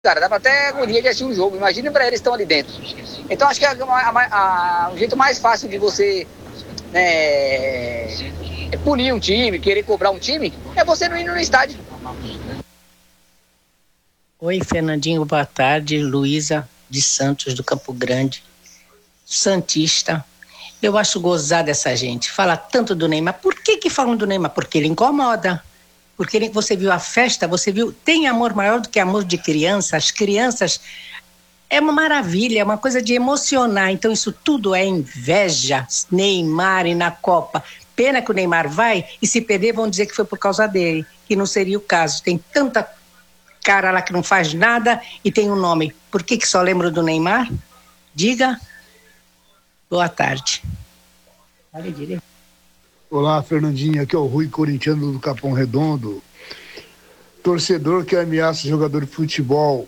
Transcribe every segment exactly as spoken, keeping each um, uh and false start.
cara, dá pra até agonia de assistir um jogo. Imagina pra eles que estão ali dentro. Então acho que a, a, a, o jeito mais fácil de você né, é punir um time, querer cobrar um time, é você não ir no estádio. Oi, Fernandinho, boa tarde. Luísa de Santos, do Campo Grande. Santista. Eu acho gozada essa gente. Fala tanto do Neymar. Por que que falam do Neymar? Porque ele incomoda. Porque ele, você viu a festa, você viu... Tem amor maior do que amor de criança. As crianças... É uma maravilha, é uma coisa de emocionar. Então isso tudo é inveja. Neymar e na Copa. Pena que o Neymar vai e se perder vão dizer que foi por causa dele. Que não seria o caso. Tem tanta cara lá que não faz nada e tem um nome. Por que que só lembro do Neymar? Diga... Boa tarde. Vale direito. Olá, Fernandinha. Aqui é o Rui Corintiano do Capão Redondo. Torcedor que ameaça jogador de futebol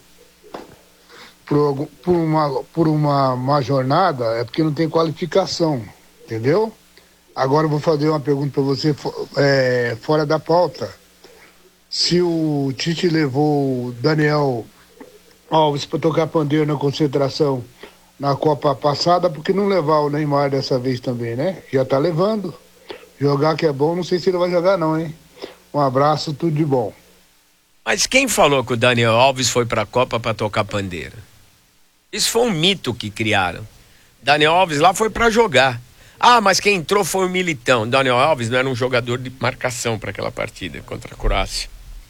por, por, uma, por uma, uma jornada é porque não tem qualificação, entendeu? Agora eu vou fazer uma pergunta para você é, fora da pauta. Se o Tite levou o Daniel Alves para tocar pandeiro na concentração na Copa passada, porque não levar o Neymar dessa vez também, né? Já tá levando. Jogar que é bom, não sei se ele vai jogar não, hein? Um abraço, tudo de bom. Mas quem falou que o Daniel Alves foi pra Copa pra tocar pandeira? Isso foi um mito que criaram. Daniel Alves lá foi pra jogar. Ah, mas quem entrou foi o Militão. Daniel Alves não era um jogador de marcação para aquela partida contra a Croácia.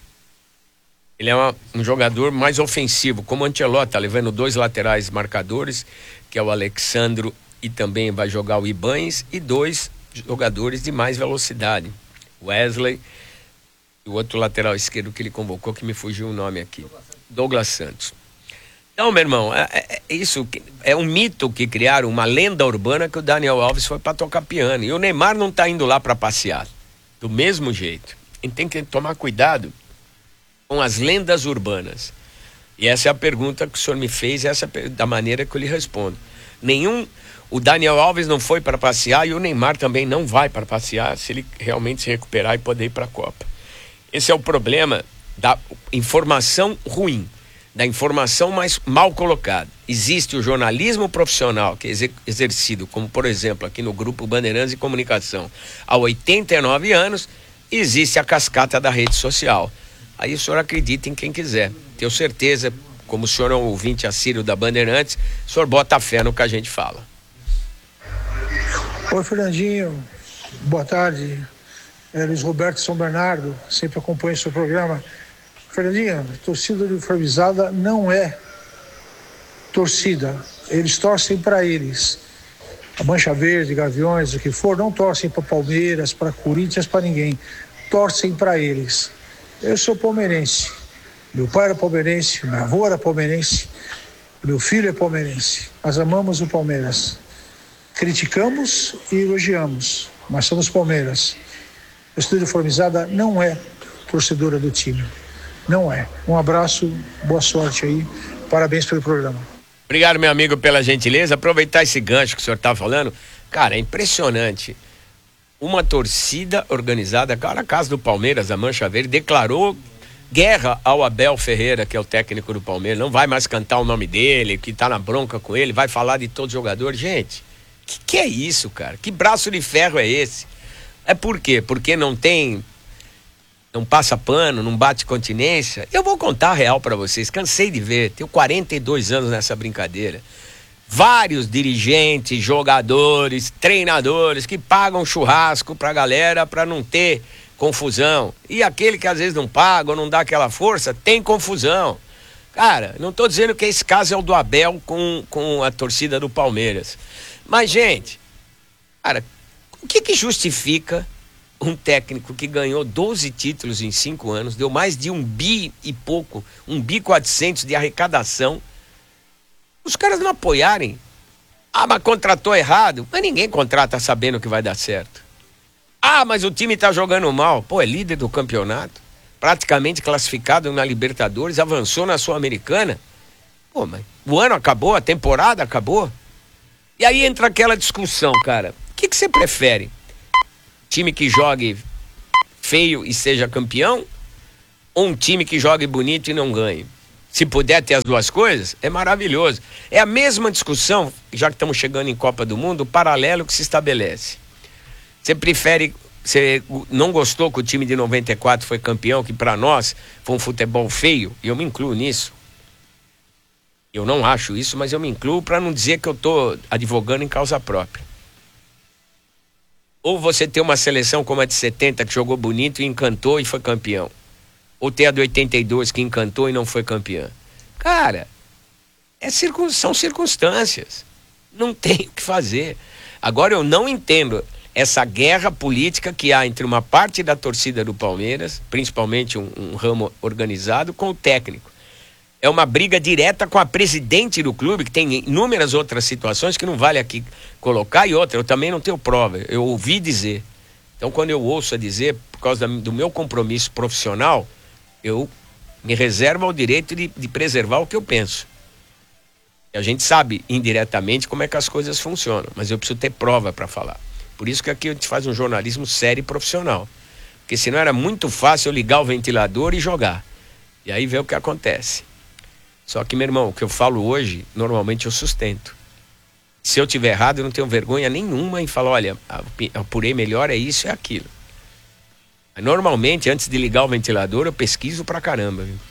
Ele é uma, um jogador mais ofensivo, como o Ancelotti, tá levando dois laterais marcadores, que é o Alexandro e também vai jogar o Ibañez, e dois jogadores de mais velocidade, Wesley e o outro lateral esquerdo que ele convocou, que me fugiu o nome aqui, Douglas Santos. Então, meu irmão, é, é, é isso é um mito que criaram, uma lenda urbana que o Daniel Alves foi para tocar piano, e o Neymar não tá indo lá para passear, do mesmo jeito. A gente tem que tomar cuidado com as lendas urbanas. E essa é a pergunta que o senhor me fez, essa é da maneira que eu lhe respondo. Nenhum, o Daniel Alves não foi para passear e o Neymar também não vai para passear se ele realmente se recuperar e poder ir para a Copa. Esse é o problema da informação ruim, da informação mais mal colocada. Existe o jornalismo profissional que é exercido, como por exemplo aqui no Grupo Bandeirantes de Comunicação, há oitenta e nove anos, e existe a cascata da rede social. Aí o senhor acredita em quem quiser. Tenho certeza, como o senhor é um ouvinte assíduo da Bandeirantes, o senhor bota fé no que a gente fala. Oi, Fernandinho. Boa tarde. É Luiz Roberto São Bernardo, sempre acompanho o seu programa. Fernandinho, a torcida uniformizada não é torcida. Eles torcem para eles. A Mancha Verde, Gaviões, o que for, não torcem para Palmeiras, para Corinthians, para ninguém. Torcem para eles. Eu sou palmeirense. Meu pai era palmeirense, meu avô era palmeirense, meu filho é palmeirense. Nós amamos o Palmeiras. Criticamos e elogiamos, mas somos Palmeiras. A torcida uniformizada não é torcedora do time. Não é. Um abraço, boa sorte aí. Parabéns pelo programa. Obrigado, meu amigo, pela gentileza. Aproveitar esse gancho que o senhor está falando. Cara, é impressionante. Uma torcida organizada, cara, a casa do Palmeiras, a Mancha Verde, declarou guerra ao Abel Ferreira, que é o técnico do Palmeiras. Não vai mais cantar o nome dele, que tá na bronca com ele, vai falar de todos os jogadores. Gente, que que é isso, cara? Que braço de ferro é esse? É por quê? Porque não tem, não passa pano, não bate continência? Eu vou contar a real pra vocês, cansei de ver, tenho quarenta e dois anos nessa brincadeira. Vários dirigentes, jogadores, treinadores que pagam churrasco pra galera pra não ter confusão. E aquele que às vezes não paga ou não dá aquela força, tem confusão. Cara, não tô dizendo que esse caso é o do Abel com, com a torcida do Palmeiras. Mas, gente, cara, o que que justifica um técnico que ganhou doze títulos em cinco anos, deu mais de um bi e pouco, um bi quatrocentos de arrecadação, os caras não apoiarem? Ah, mas contratou errado. Mas ninguém contrata sabendo que vai dar certo. Ah, mas o time tá jogando mal. Pô, é líder do campeonato, praticamente classificado na Libertadores, avançou na Sul-Americana. Pô, mas o ano acabou, a temporada acabou. E aí entra aquela discussão, cara. O que que você prefere? Time que jogue feio e seja campeão? Ou um time que jogue bonito e não ganhe? se puder ter as duas coisas, é maravilhoso. É a mesma discussão, já que estamos chegando em Copa do Mundo, o paralelo que se estabelece. Você prefere, você não gostou que o time de noventa e quatro foi campeão, que para nós foi um futebol feio, e eu me incluo nisso. Eu não acho isso, mas eu me incluo para não dizer que eu estou advogando em causa própria. Ou você ter uma seleção como a de setenta, que jogou bonito e encantou e foi campeão. Ou ter a de oitenta e dois, que encantou e não foi campeã. Cara, é circun... são circunstâncias. Não tem o que fazer. Agora, eu não entendo essa guerra política que há entre uma parte da torcida do Palmeiras, principalmente um, um ramo organizado, com o técnico. É uma briga direta com a presidente do clube, que tem inúmeras outras situações que não vale aqui colocar, e outra, eu também não tenho prova, eu ouvi dizer. Então, quando eu ouço a dizer, por causa da, do meu compromisso profissional, eu me reservo ao direito de, de preservar o que eu penso. E a gente sabe, indiretamente, como é que as coisas funcionam, mas eu preciso ter prova para falar. Por isso que aqui a gente faz um jornalismo sério e profissional. Porque senão era muito fácil eu ligar o ventilador e jogar. E aí ver o que acontece. Só que, meu irmão, o que eu falo hoje, normalmente eu sustento. Se eu tiver errado, eu não tenho vergonha nenhuma em falar, olha, apurei melhor, é isso, é aquilo. Mas, normalmente, antes de ligar o ventilador, eu pesquiso pra caramba, viu?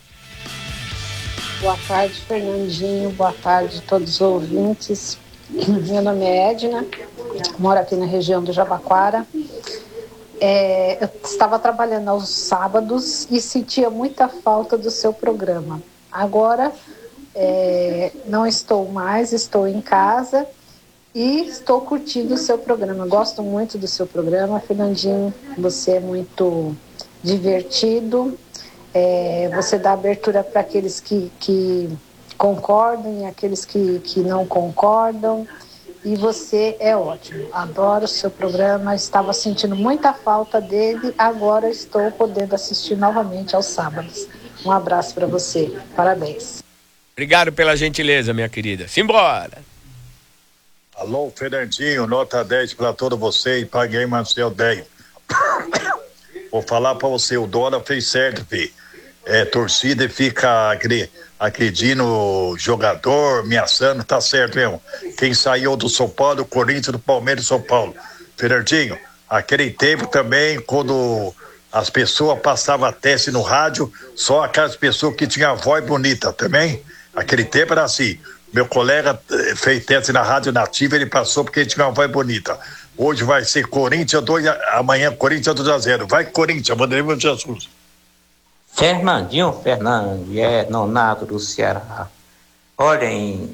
Boa tarde, Fernandinho. Boa tarde a todos os ouvintes. Meu nome é Edna, moro aqui na região do Jabaquara. É, eu estava trabalhando aos sábados e sentia muita falta do seu programa. Agora, é, não estou mais, estou em casa e estou curtindo o seu programa. Gosto muito do seu programa, Fernandinho. Você é muito divertido. É, você dá abertura para aqueles que, que concordam e aqueles que, que não concordam. E você é ótimo. Adoro o seu programa. Estava sentindo muita falta dele. Agora estou podendo assistir novamente aos sábados. Um abraço para você. Parabéns. Obrigado pela gentileza, minha querida. Simbora! Alô, Fernandinho, nota dez para todo você e paguei Marcel dez. Vou falar para você, o Dora fez certo, filho. É, torcida e fica agre, agredindo jogador, ameaçando, tá certo mesmo. Quem saiu do São Paulo, o Corinthians, do Palmeiras e São Paulo. Fernandinho, aquele tempo também, quando as pessoas passavam teste no rádio, só aquelas pessoas que tinham voz bonita também. Aquele tempo era assim. Meu colega fez teste na Rádio Nativa, ele passou porque ele tinha uma voz bonita. Hoje vai ser Corinthians dois, amanhã Corinthians dois a zero. Vai Corinthians, Vanderlei Jesus. Fernandinho Fernandes, é nonato do Ceará. Olhem,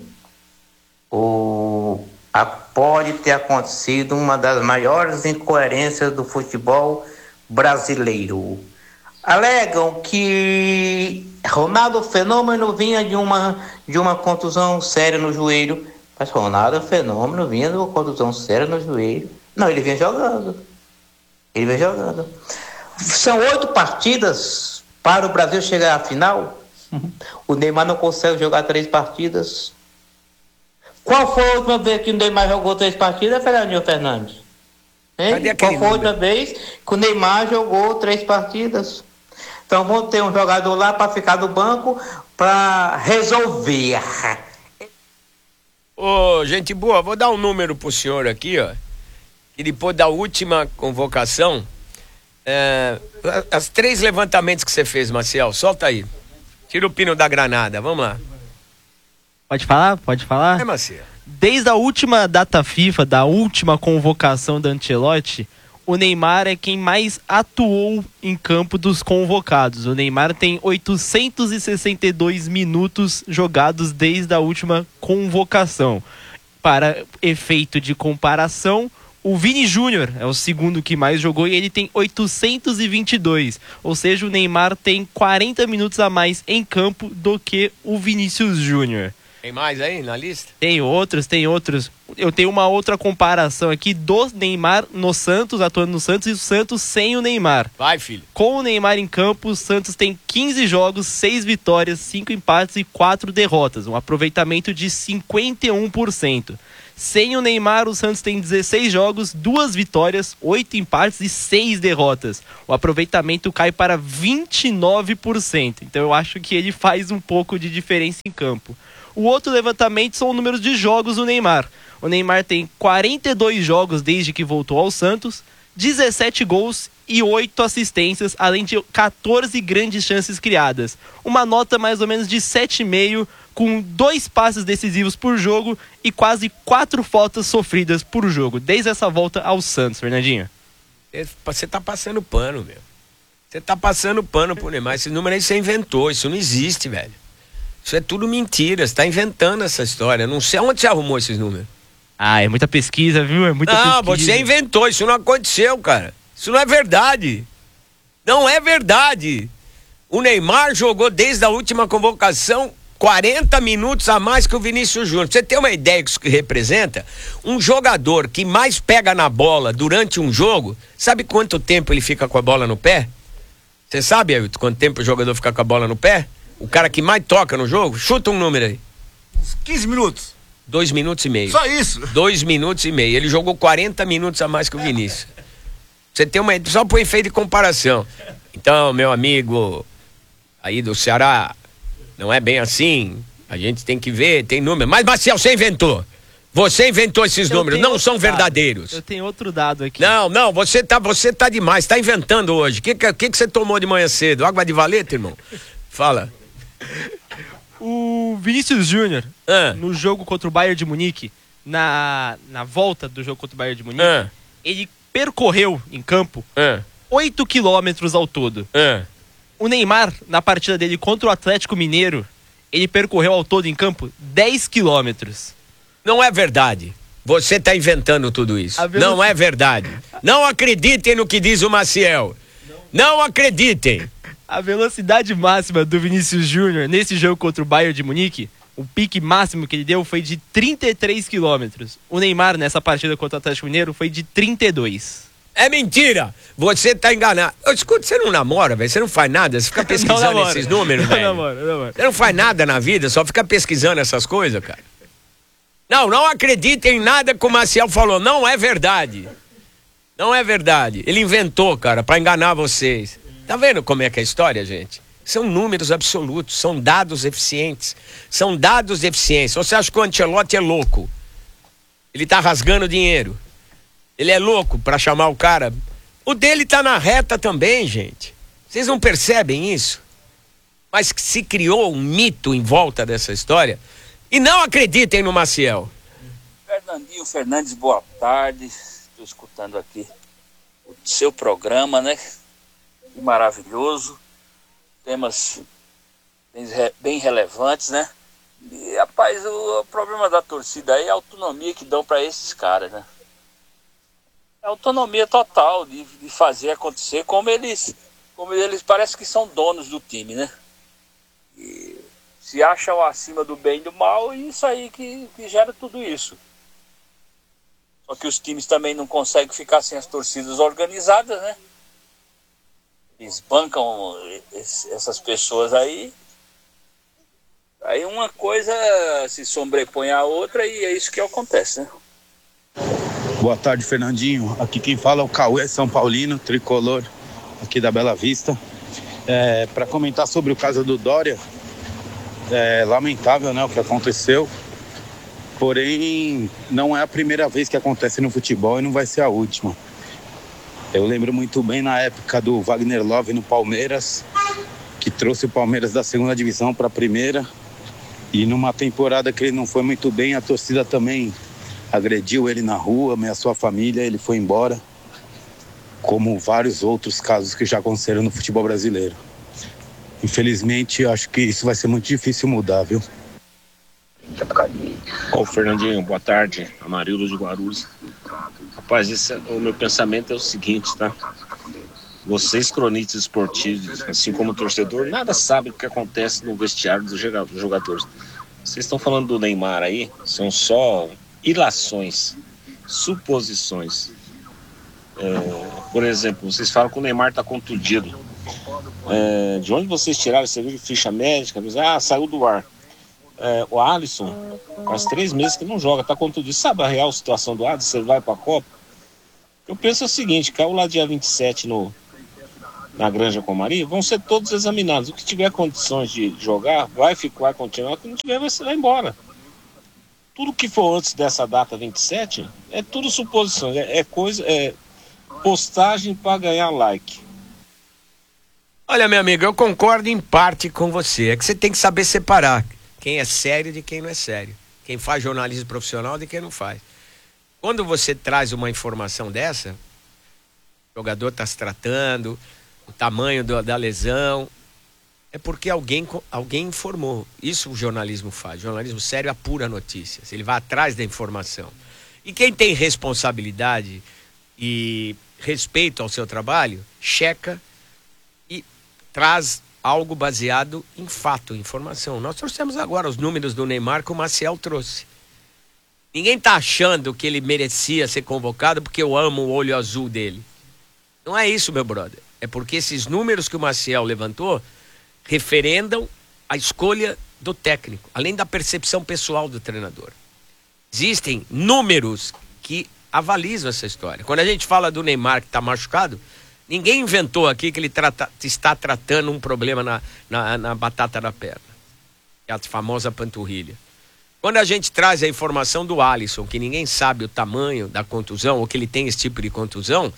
o, a, pode ter acontecido uma das maiores incoerências do futebol brasileiro. Alegam que Ronaldo Fenômeno vinha de uma, de uma contusão séria no joelho. Mas Ronaldo Fenômeno vinha de uma contusão séria no joelho. Não, ele vinha jogando. Ele vinha jogando. São oito partidas para o Brasil chegar à final. O Neymar não consegue jogar três partidas. Qual foi a última vez que o Neymar jogou três partidas, Fernandinho Fernandes? Hein? Qual foi a última vez que o Neymar jogou três partidas? Então vamos ter um jogador lá para ficar no banco para resolver. Ô, oh, gente boa, vou dar um número pro senhor aqui, ó. E depois da última convocação, é, as três levantamentos que você fez, Maciel, solta aí. Tira o pino da granada, vamos lá. Pode falar? Pode falar? É, Maciel. Desde a última data FIFA, da última convocação da Ancelotti, o Neymar é quem mais atuou em campo dos convocados. O Neymar tem oitocentos e sessenta e dois minutos jogados desde a última convocação. Para efeito de comparação, o Vini Júnior é o segundo que mais jogou e ele tem oitocentos e vinte e dois. Ou seja, o Neymar tem quarenta minutos a mais em campo do que o Vinícius Júnior. Tem mais aí na lista? Tem outros, tem outros. Eu tenho uma outra comparação aqui do Neymar no Santos, atuando no Santos, e o Santos sem o Neymar. Vai, filho. Com o Neymar em campo, o Santos tem quinze jogos, seis vitórias, cinco empates e quatro derrotas. Um aproveitamento de cinquenta e um por cento. Sem o Neymar, o Santos tem dezesseis jogos, duas vitórias, oito empates e seis derrotas. O aproveitamento cai para vinte e nove por cento. Então eu acho que ele faz um pouco de diferença em campo. O outro levantamento são os números de jogos do Neymar. O Neymar tem quarenta e dois jogos desde que voltou ao Santos, dezessete gols e oito assistências, além de quatorze grandes chances criadas. Uma nota mais ou menos de sete vírgula cinco, com dois passes decisivos por jogo e quase quatro faltas sofridas por jogo, desde essa volta ao Santos, Fernandinho. Você tá passando pano, meu. Você tá passando pano pro Neymar. Esse número aí você inventou, isso não existe, velho. Isso é tudo mentira, você tá inventando essa história. Não sei onde você arrumou esses números. Ah, é muita pesquisa, viu? É muita não, pesquisa. Você inventou, isso não aconteceu, cara. Isso não é verdade. Não é verdade. O Neymar jogou desde a última convocação quarenta minutos a mais que o Vinícius Júnior. Você tem uma ideia que isso que representa? Um jogador que mais pega na bola durante um jogo, sabe quanto tempo ele fica com a bola no pé? Você sabe, Ailton, quanto tempo o jogador fica com a bola no pé? O cara que mais toca no jogo? Chuta um número aí. Uns quinze minutos. Dois minutos e meio. Só isso? Dois minutos e meio. Ele jogou quarenta minutos a mais que o Vinícius. Você tem uma... Só por efeito de comparação. Então, meu amigo aí do Ceará, não é bem assim. A gente tem que ver, tem número. Mas, Maciel, você inventou. Você inventou esses eu números, não são verdadeiros. Dado. Eu tenho outro dado aqui. Não, não, você tá, você tá demais, tá inventando hoje. O que, que, que você tomou de manhã cedo? Água de valeta, irmão? Fala. O Vinícius Júnior, ah. no jogo contra o Bayern de Munique, na, na volta do jogo contra o Bayern de Munique, ah. ele percorreu em campo ah. oito quilômetros ao todo. Ah. O Neymar, na partida dele contra o Atlético Mineiro, ele percorreu ao todo em campo dez quilômetros. Não é verdade. Você está inventando tudo isso. Veloc... Não é verdade. Não acreditem no que diz o Maciel. Não, Não acreditem. A velocidade máxima do Vinícius Júnior nesse jogo contra o Bayern de Munique, o pique máximo que ele deu foi de trinta e três quilômetros. O Neymar, nessa partida contra o Atlético Mineiro, foi de trinta e dois. É mentira! Você tá enganado. Escuta, você não namora, velho? Você não faz nada? Você fica pesquisando esses números, velho? Não namora, não namora. Você não faz nada na vida, só fica pesquisando essas coisas, cara? Não, não acreditem em nada que o Maciel falou. Não é verdade. Não é verdade. Ele inventou, cara, pra enganar vocês. Tá vendo como é que é a história, gente? São números absolutos, são dados eficientes. São dados eficientes. Você acha que o Ancelotti é louco? Ele tá rasgando dinheiro. Ele é louco pra chamar o cara. O dele tá na reta também, gente. Vocês não percebem isso? Mas se criou um mito em volta dessa história. E não acreditem no Maciel. Fernandinho Fernandes, boa tarde. Estou escutando aqui o seu programa, né? Que maravilhoso. Temas bem, bem relevantes, né? E, rapaz, o, o problema da torcida aí é a autonomia que dão para esses caras, né? É autonomia total de, de fazer acontecer como eles, como eles parece que são donos do time, né? E se acham acima do bem e do mal, e isso aí que, que gera tudo isso. Só que os times também não conseguem ficar sem as torcidas organizadas, né? Eles bancam essas pessoas aí. Aí uma coisa se sobrepõe à outra e é isso que acontece, né? Boa tarde, Fernandinho. Aqui quem fala é o Cauê São Paulino, tricolor aqui da Bela Vista. É, para comentar sobre o caso do Dória, é lamentável, né, o que aconteceu. Porém, não é a primeira vez que acontece no futebol e não vai ser a última. Eu lembro muito bem na época do Wagner Love no Palmeiras, que trouxe o Palmeiras da segunda divisão para a primeira. E numa temporada que ele não foi muito bem, a torcida também agrediu ele na rua, ameaçou a família, ele foi embora. Como vários outros casos que já aconteceram no futebol brasileiro. Infelizmente, acho que isso vai ser muito difícil mudar, viu? Ô, oh, Fernandinho, boa tarde. Amarildo de Guarulhos. Rapaz, esse, o meu pensamento é o seguinte, tá? Vocês, cronistas esportivos, assim como torcedor, nada sabem o que acontece no vestiário dos jogadores. Vocês estão falando do Neymar aí, são só ilações, suposições. É, por exemplo, vocês falam que o Neymar está contundido. É, de onde vocês tiraram essa ficha médica? Ah, saiu do ar. É, o Alisson, faz três meses que não joga, tá contundido. Sabe a real situação do Alisson? Ele vai pra Copa? Eu penso o seguinte, caiu lá dia vinte e sete no, na Granja Comari, vão ser todos examinados. O que tiver condições de jogar, vai ficar, vai continuar. O que não tiver, vai, vai embora. Tudo que for antes dessa data vinte e sete, é tudo suposição. É, é coisa, é postagem para ganhar like. Olha, meu amigo, eu concordo em parte com você. É que você tem que saber separar quem é sério de quem não é sério. Quem faz jornalismo profissional de quem não faz. Quando você traz uma informação dessa, o jogador está se tratando, o tamanho do, da lesão, é porque alguém, alguém informou. Isso o jornalismo faz. O jornalismo sério apura notícias. Ele vai atrás da informação. E quem tem responsabilidade e respeito ao seu trabalho, checa e traz algo baseado em fato, informação. Nós trouxemos agora os números do Neymar que o Maciel trouxe. Ninguém está achando que ele merecia ser convocado porque eu amo o olho azul dele. Não é isso, meu brother. É porque esses números que o Maciel levantou referendam a escolha do técnico, além da percepção pessoal do treinador. Existem números que avalizam essa história. Quando a gente fala do Neymar que está machucado, ninguém inventou aqui que ele trata, está tratando um problema na, na, na batata da perna, é a famosa panturrilha. Quando a gente traz a informação do Alisson, que ninguém sabe o tamanho da contusão, ou que ele tem esse tipo de contusão,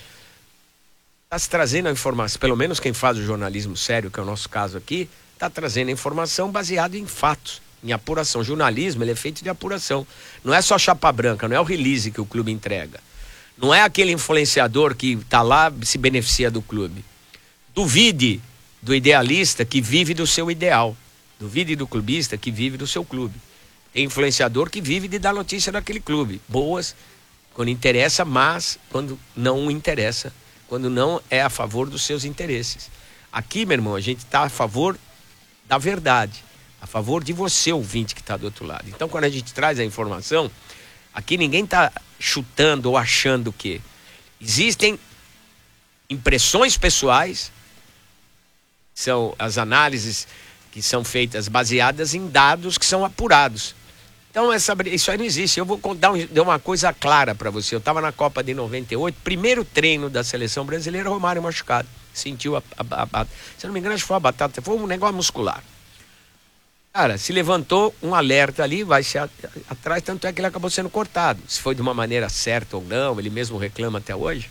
está se trazendo a informação, pelo menos quem faz o jornalismo sério, que é o nosso caso aqui, está trazendo a informação baseada em fatos, em apuração. O jornalismo, ele é feito de apuração. Não é só chapa branca, não é o release que o clube entrega. Não é aquele influenciador que está lá e se beneficia do clube. Duvide do idealista que vive do seu ideal. Duvide do clubista que vive do seu clube. Tem influenciador que vive de dar notícia daquele clube. Boas, quando interessa, mas quando não interessa, quando não é a favor dos seus interesses. Aqui, meu irmão, a gente está a favor da verdade, a favor de você, ouvinte, que está do outro lado. Então, quando a gente traz a informação, aqui ninguém está chutando ou achando que existem impressões pessoais, são as análises que são feitas baseadas em dados que são apurados. Então, essa, isso aí não existe. Eu vou dar um, dar uma coisa clara para você. Eu estava na Copa de noventa e oito, primeiro treino da seleção brasileira, Romário machucado. Sentiu a, a, a, a se não me engano, acho que foi a batata, foi um negócio muscular. Cara, se levantou um alerta ali, vai ser atrás, tanto é que ele acabou sendo cortado. Se foi de uma maneira certa ou não, ele mesmo reclama até hoje.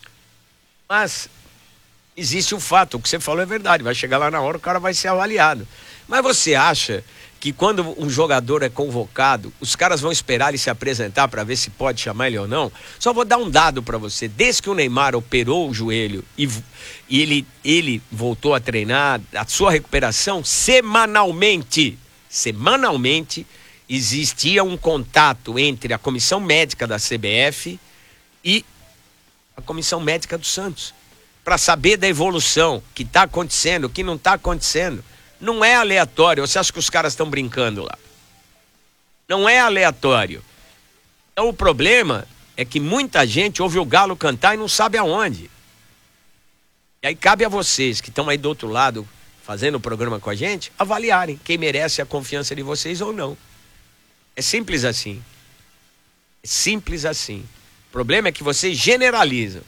Mas existe o fato, o que você falou é verdade, vai chegar lá na hora, o cara vai ser avaliado. Mas você acha que quando um jogador é convocado, os caras vão esperar ele se apresentar para ver se pode chamar ele ou não? Só vou dar um dado para você. Desde que o Neymar operou o joelho e, e ele, ele voltou a treinar, a sua recuperação, semanalmente, semanalmente, existia um contato entre a comissão médica da C B F e a comissão médica do Santos, para saber da evolução, que está acontecendo, o que não está acontecendo. Não é aleatório. Você acha que os caras estão brincando lá? Não é aleatório. Então o problema é que muita gente ouve o galo cantar e não sabe aonde. E aí cabe a vocês que estão aí do outro lado fazendo o programa com a gente, avaliarem quem merece a confiança de vocês ou não. É simples assim. É simples assim. O problema é que vocês generalizam.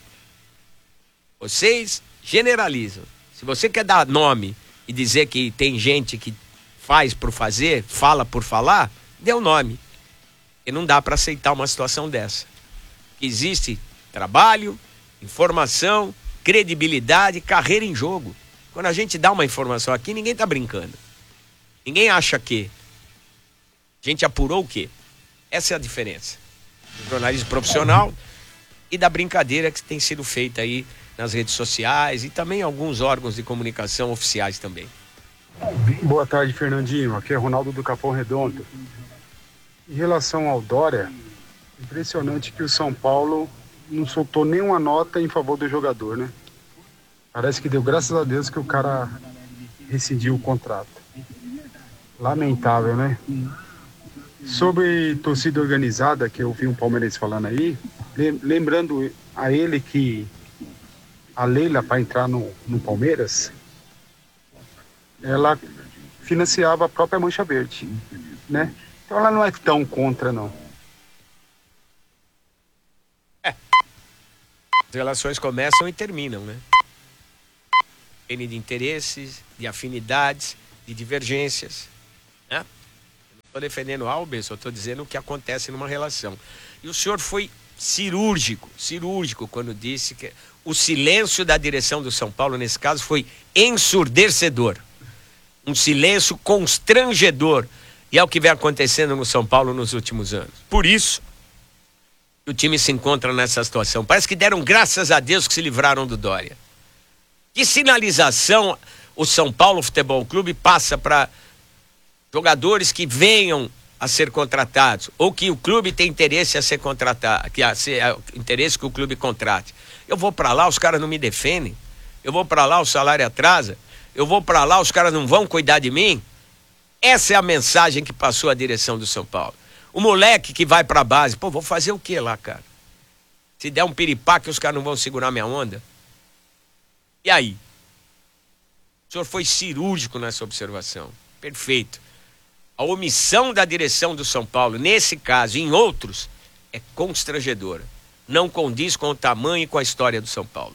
Vocês generalizam. Se você quer dar nome e dizer que tem gente que faz por fazer, fala por falar, dê o nome. E não dá para aceitar uma situação dessa. Existe trabalho, informação, credibilidade, carreira em jogo. Quando a gente dá uma informação aqui, ninguém está brincando. Ninguém acha que. A gente apurou o quê? Essa é a diferença do jornalismo profissional e da brincadeira que tem sido feita aí nas redes sociais e também alguns órgãos de comunicação oficiais também. Boa tarde, Fernandinho. Aqui é Ronaldo do Capão Redondo. Em relação ao Dória, impressionante que o São Paulo não soltou nenhuma nota em favor do jogador, né? Parece que deu graças a Deus que o cara rescindiu o contrato. Lamentável, né? Sobre torcida organizada, que eu vi um palmeirense falando aí, lembrando a ele que a Leila, para entrar no, no Palmeiras, ela financiava a própria Mancha Verde. né? Então ela não é tão contra, não. É. As relações começam e terminam, né? Depende de interesses, de afinidades, de divergências, né? Eu não estou defendendo o Albers, eu estou dizendo o que acontece numa relação. E o senhor foi cirúrgico, cirúrgico quando disse que o silêncio da direção do São Paulo, nesse caso, foi ensurdecedor. Um silêncio constrangedor. E é o que vem acontecendo no São Paulo nos últimos anos. Por isso, o time se encontra nessa situação. Parece que deram graças a Deus que se livraram do Dória. Que sinalização o São Paulo Futebol Clube passa para jogadores que venham a ser contratados, ou que o clube tem interesse a ser contratado, que a ser, a, interesse que o clube contrate. Eu vou para lá, os caras não me defendem. Eu vou para lá, o salário atrasa. Eu vou para lá, os caras não vão cuidar de mim. Essa é a mensagem que passou a direção do São Paulo. O moleque que vai para a base, pô, vou fazer o que lá, cara? Se der um piripaque, os caras não vão segurar minha onda? E aí? O senhor foi cirúrgico nessa observação. Perfeito. A omissão da direção do São Paulo, nesse caso e em outros, é constrangedora. Não condiz com o tamanho e com a história do São Paulo.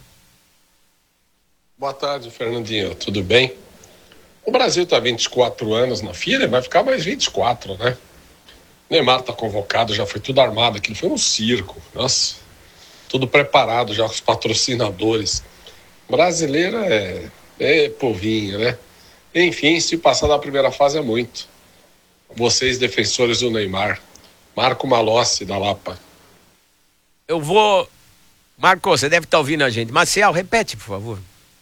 Boa tarde, Fernandinho. Tudo bem? O Brasil está há vinte e quatro anos na fila, vai ficar mais vinte e quatro, né? Neymar está convocado, já foi tudo armado. Aquilo foi um circo. Nossa, tudo preparado já com os patrocinadores. Brasileiro é, é povinho, né? Enfim, se passar da primeira fase é muito. Vocês, defensores do Neymar. Marco Malossi, da Lapa. Eu vou... Marco, você deve estar ouvindo a gente. Marcel, repete, por favor.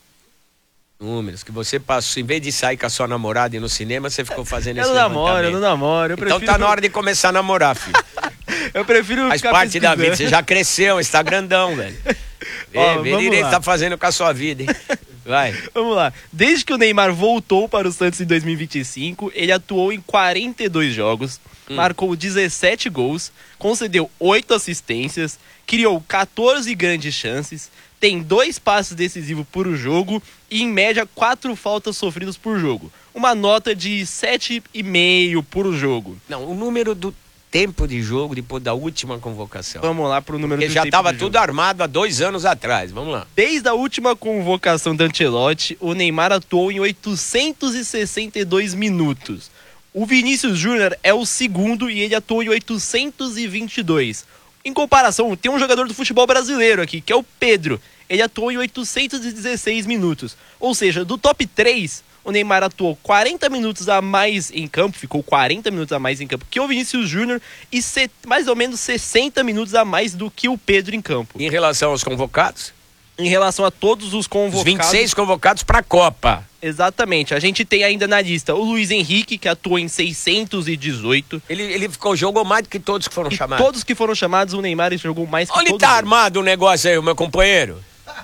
Números que você passou, em vez de sair com a sua namorada e ir no cinema, você ficou fazendo eu esse não namoro, eu não namoro. Eu então prefiro... tá na hora de começar a namorar, filho. Eu prefiro Faz ficar parte pesquisando. da vida, você já cresceu, está grandão, velho. Vê, Ó, vê vamos direito o lá. que tá fazendo com a sua vida, hein? Vai. Vamos lá. Desde que o Neymar voltou para o Santos em dois mil e vinte e cinco, ele atuou em quarenta e dois jogos, hum. marcou dezessete gols, concedeu oito assistências, criou quatorze grandes chances, tem dois passes decisivos por jogo e, em média, quatro faltas sofridas por jogo. Uma nota de sete vírgula cinco por jogo. Não, o número do tempo de jogo depois da última convocação. Vamos lá pro número Porque do já tempo estava de tudo jogo. armado há dois anos atrás. Vamos lá. Desde a última convocação da Ancelotti, o Neymar atuou em oitocentos e sessenta e dois minutos. O Vinícius Júnior é o segundo e ele atuou em oitocentos e vinte e dois. Em comparação, tem um jogador do futebol brasileiro aqui, que é o Pedro. Ele atuou em oitocentos e dezesseis minutos. Ou seja, do top três, o Neymar atuou quarenta minutos a mais em campo, ficou quarenta minutos a mais em campo que o Vinícius Júnior e se, mais ou menos sessenta minutos a mais do que o Pedro em campo. Em relação aos convocados? Em relação a todos os convocados... Os vinte e seis convocados para a Copa. Exatamente. A gente tem ainda na lista o Luiz Henrique, que atuou em seiscentos e dezoito. Ele, ele ficou, jogou mais do que todos que foram e chamados. todos que foram chamados, o Neymar jogou mais que Onde todos. tá eles. armado o negócio aí, o meu companheiro?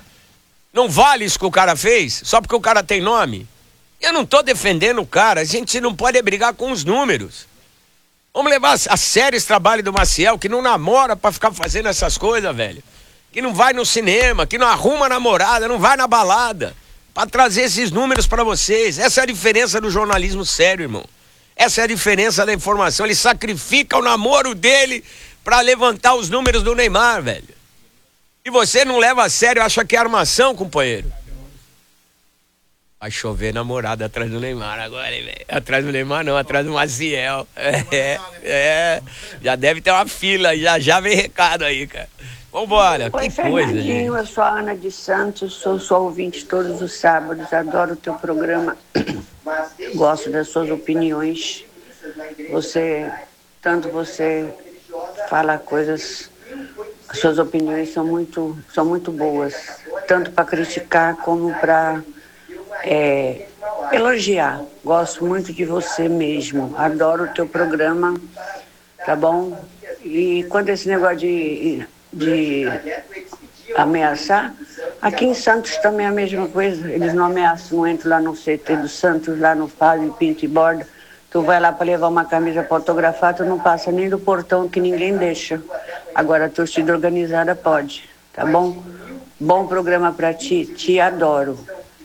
Não vale isso que o cara fez? Só porque o cara tem nome? Eu não tô defendendo o cara. A gente não pode brigar com os números. Vamos levar a sério esse trabalho do Maciel, que não namora pra ficar fazendo essas coisas, velho. Que não vai no cinema, que não arruma namorada, não vai na balada. Pra trazer esses números pra vocês. Essa é a diferença do jornalismo sério, irmão. Essa é a diferença da informação. Ele sacrifica o namoro dele pra levantar os números do Neymar, velho. E você não leva a sério, acha que é armação, companheiro. Vai chover namorada atrás do Neymar agora, hein, velho? Atrás do Neymar não, atrás do Maciel. É, é, já deve ter uma fila, já já vem recado aí, cara. Vambora, Oi, que coisa, gente. Fernandinho, eu sou a Ana de Santos, sou sua ouvinte todos os sábados, adoro o teu programa, gosto das suas opiniões. Você, tanto você fala coisas... As suas opiniões são muito, são muito boas, tanto para criticar como para é, elogiar. Gosto muito de você mesmo, adoro o teu programa, tá bom? E quando esse negócio de, de ameaçar, aqui em Santos também é a mesma coisa, eles não ameaçam, não entram lá no C T do Santos, lá no Fábio Pinto e Borda. Tu vai lá para levar uma camisa para autografar, tu não passa nem do portão que ninguém deixa. Agora a torcida organizada pode, tá bom? Bom programa para ti, te adoro.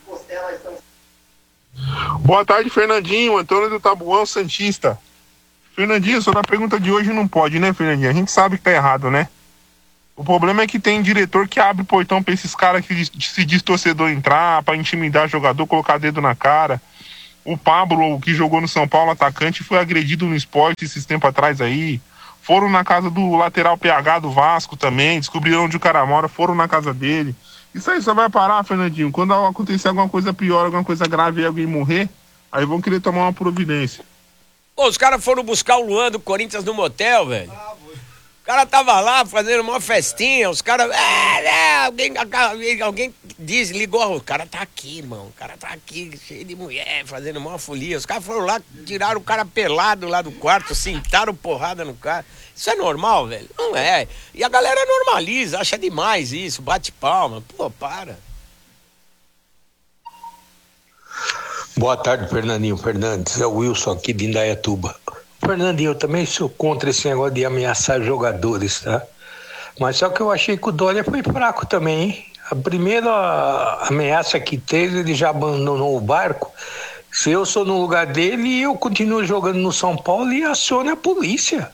Boa tarde, Fernandinho, Antônio do Tabuão Santista. Fernandinho, sobre a pergunta de hoje não pode, né, Fernandinho? A gente sabe que tá errado, né? O problema é que tem diretor que abre portão pra esses caras que se diz torcedor entrar, pra intimidar jogador, colocar dedo na cara. O Pablo, que jogou no São Paulo, atacante, foi agredido no esporte esses tempos atrás aí. Foram na casa do lateral P H do Vasco também, descobriram onde o cara mora, foram na casa dele. Isso aí só vai parar, Fernandinho, quando acontecer alguma coisa pior, alguma coisa grave e alguém morrer, aí vão querer tomar uma providência. Pô, os caras foram buscar o Luan do Corinthians no motel, velho. O cara tava lá fazendo uma festinha, os caras... É, é, alguém, alguém diz, ligou, o cara tá aqui, irmão, o cara tá aqui, cheio de mulher, fazendo uma folia. Os caras foram lá, tiraram o cara pelado lá do quarto, sentaram porrada no cara. Isso é normal, velho? Não é. E a galera normaliza, acha demais isso, bate palma. Pô, para. Boa tarde, Fernandinho Fernandes. É o Wilson aqui de Indaiatuba. Fernandinho, eu também sou contra esse negócio de ameaçar jogadores, tá? Mas só que eu achei que o Dória foi fraco também, hein? A primeira ameaça que teve, ele já abandonou o barco. Se eu sou no lugar dele, eu continuo jogando no São Paulo e acione a polícia.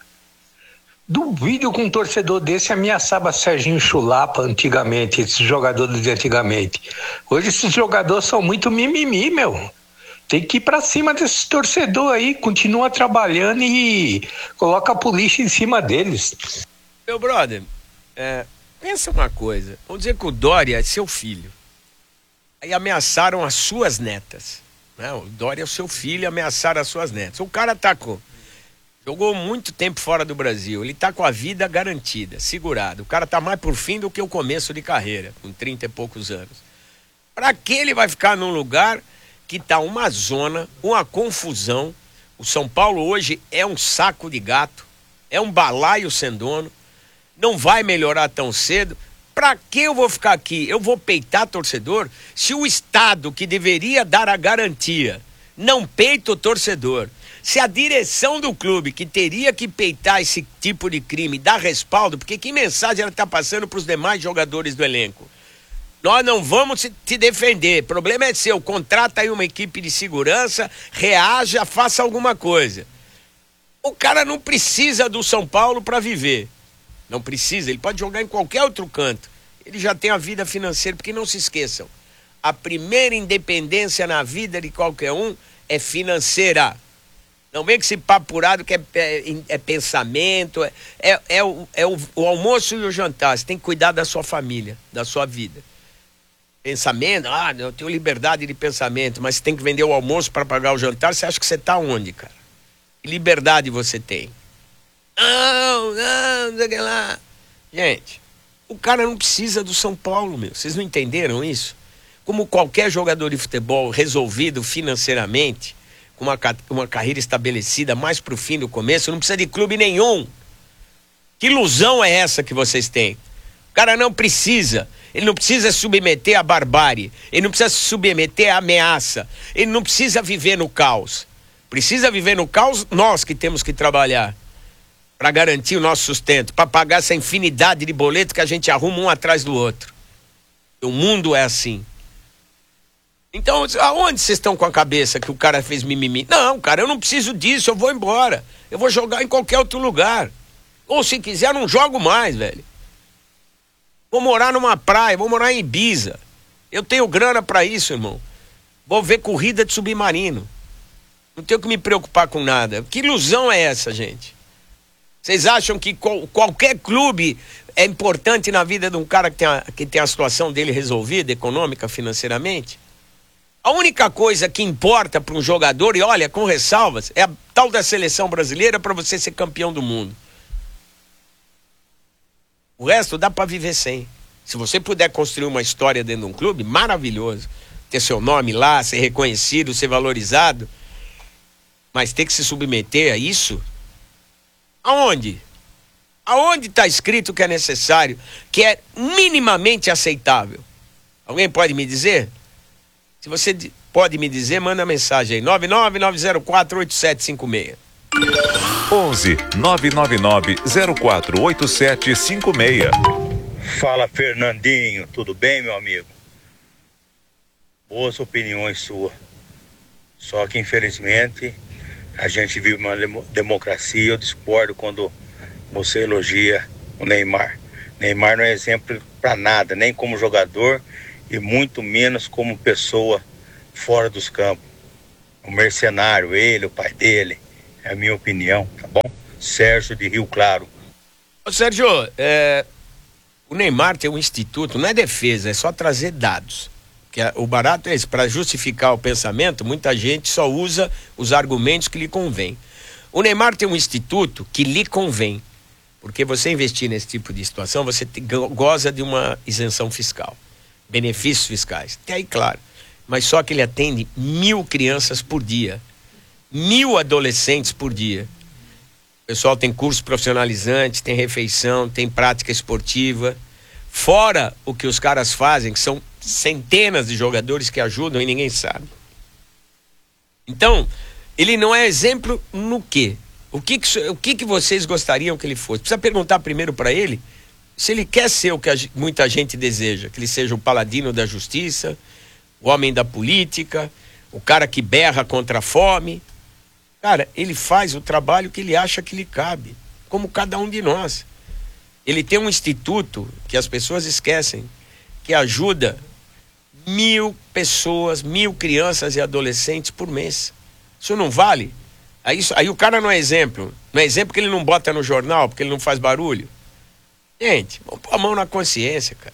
Duvido que um torcedor desse ameaçava Serginho Chulapa antigamente, esses jogadores de antigamente. Hoje esses jogadores são muito mimimi, meu. Tem que ir pra cima desses torcedores aí, continua trabalhando e coloca a polícia em cima deles. Meu brother, é, pensa uma coisa, vamos dizer que o Dória é seu filho. Aí ameaçaram as suas netas. Né? O Dória é o seu filho e ameaçaram as suas netas. O cara tá com... Jogou muito tempo fora do Brasil, ele tá com a vida garantida, segurado. O cara tá mais por fim do que o começo de carreira, com trinta e poucos anos. Pra que ele vai ficar num lugar que tá uma zona, uma confusão? O São Paulo hoje é um saco de gato, é um balaio sem dono, não vai melhorar tão cedo. Pra que eu vou ficar aqui? Eu vou peitar torcedor? Se o Estado, que deveria dar a garantia, não peita o torcedor, se a direção do clube, que teria que peitar esse tipo de crime, dá respaldo, porque que mensagem ela está passando para os demais jogadores do elenco? Nós não vamos te defender, o problema é seu, contrata aí uma equipe de segurança, reaja, faça alguma coisa. O cara não precisa do São Paulo para viver, não precisa, ele pode jogar em qualquer outro canto, ele já tem a vida financeira, porque não se esqueçam, a primeira independência na vida de qualquer um é financeira. Não vem com esse papo furado que é, é, é pensamento, é, é, é, o, é o, o almoço e o jantar. Você tem que cuidar da sua família, da sua vida. Pensamento, ah, eu tenho liberdade de pensamento, mas você tem que vender o almoço para pagar o jantar, você acha que você está onde, cara? Que liberdade você tem? Não, não, não sei lá. Gente, o cara não precisa do São Paulo, meu. Vocês não entenderam isso? Como qualquer jogador de futebol resolvido financeiramente, com uma, uma carreira estabelecida mais pro fim do começo, não precisa de clube nenhum. Que ilusão é essa que vocês têm? O cara não precisa, ele não precisa se submeter à barbárie, ele não precisa se submeter à ameaça, ele não precisa viver no caos. Precisa viver no caos nós que temos que trabalhar para garantir o nosso sustento, para pagar essa infinidade de boletos que a gente arruma um atrás do outro. O mundo é assim. Então, aonde vocês estão com a cabeça que o cara fez mimimi? Não, cara, eu não preciso disso, eu vou embora. Eu vou jogar em qualquer outro lugar. Ou se quiser, não jogo mais, velho. Vou morar numa praia, vou morar em Ibiza. Eu tenho grana pra isso, irmão. Vou ver corrida de submarino. Não tenho que me preocupar com nada. Que ilusão é essa, gente? Vocês acham que qual, qualquer clube é importante na vida de um cara que tem a, que tem a situação dele resolvida, econômica, financeiramente? A única coisa que importa para um jogador, e olha, com ressalvas, é a tal da seleção brasileira para você ser campeão do mundo. O resto dá para viver sem. Se você puder construir uma história dentro de um clube, maravilhoso. Ter seu nome lá, ser reconhecido, ser valorizado. Mas ter que se submeter a isso? Aonde? Aonde está escrito que é necessário, que é minimamente aceitável? Alguém pode me dizer? Se você pode me dizer, manda mensagem aí, nove nove nove zero quatro oito sete cinco seis. onze nove nove nove zero quatro oito sete cinco seis. Fala, Fernandinho, tudo bem, meu amigo? Boas opiniões suas. Só que, infelizmente, A gente vive uma democracia. Eu discordo quando você elogia o Neymar. Neymar não é exemplo para nada, nem como jogador e muito menos como pessoa fora dos campos. Um mercenário, ele, o pai dele, é a minha opinião, tá bom? Sérgio de Rio Claro. Ô Sérgio, é, o Neymar tem um instituto, não é defesa, é só trazer dados. Que é, o barato é esse, para justificar o pensamento, muita gente só usa os argumentos que lhe convém. O Neymar tem um instituto que lhe convém, porque você investir nesse tipo de situação, você te, goza de uma isenção fiscal, benefícios fiscais, até aí claro, mas só que ele atende mil crianças por dia, mil adolescentes por dia. O pessoal tem curso profissionalizante, tem refeição, tem prática esportiva, fora o que os caras fazem, que são centenas de jogadores que ajudam e ninguém sabe. Então, ele não é exemplo no quê? O que que, o que que vocês gostariam que ele fosse? Precisa perguntar primeiro para ele se ele quer ser o que a, muita gente deseja, que ele seja o paladino da justiça, o homem da política, o cara que berra contra a fome. Cara, ele faz o trabalho que ele acha que lhe cabe, como cada um de nós. Ele tem um instituto que as pessoas esquecem, que ajuda mil pessoas, mil crianças e adolescentes por mês. Isso não vale? Aí, isso, aí o cara não é exemplo. Não é exemplo que ele não bota no jornal, porque ele não faz barulho. Gente, vamos pôr a mão na consciência, cara.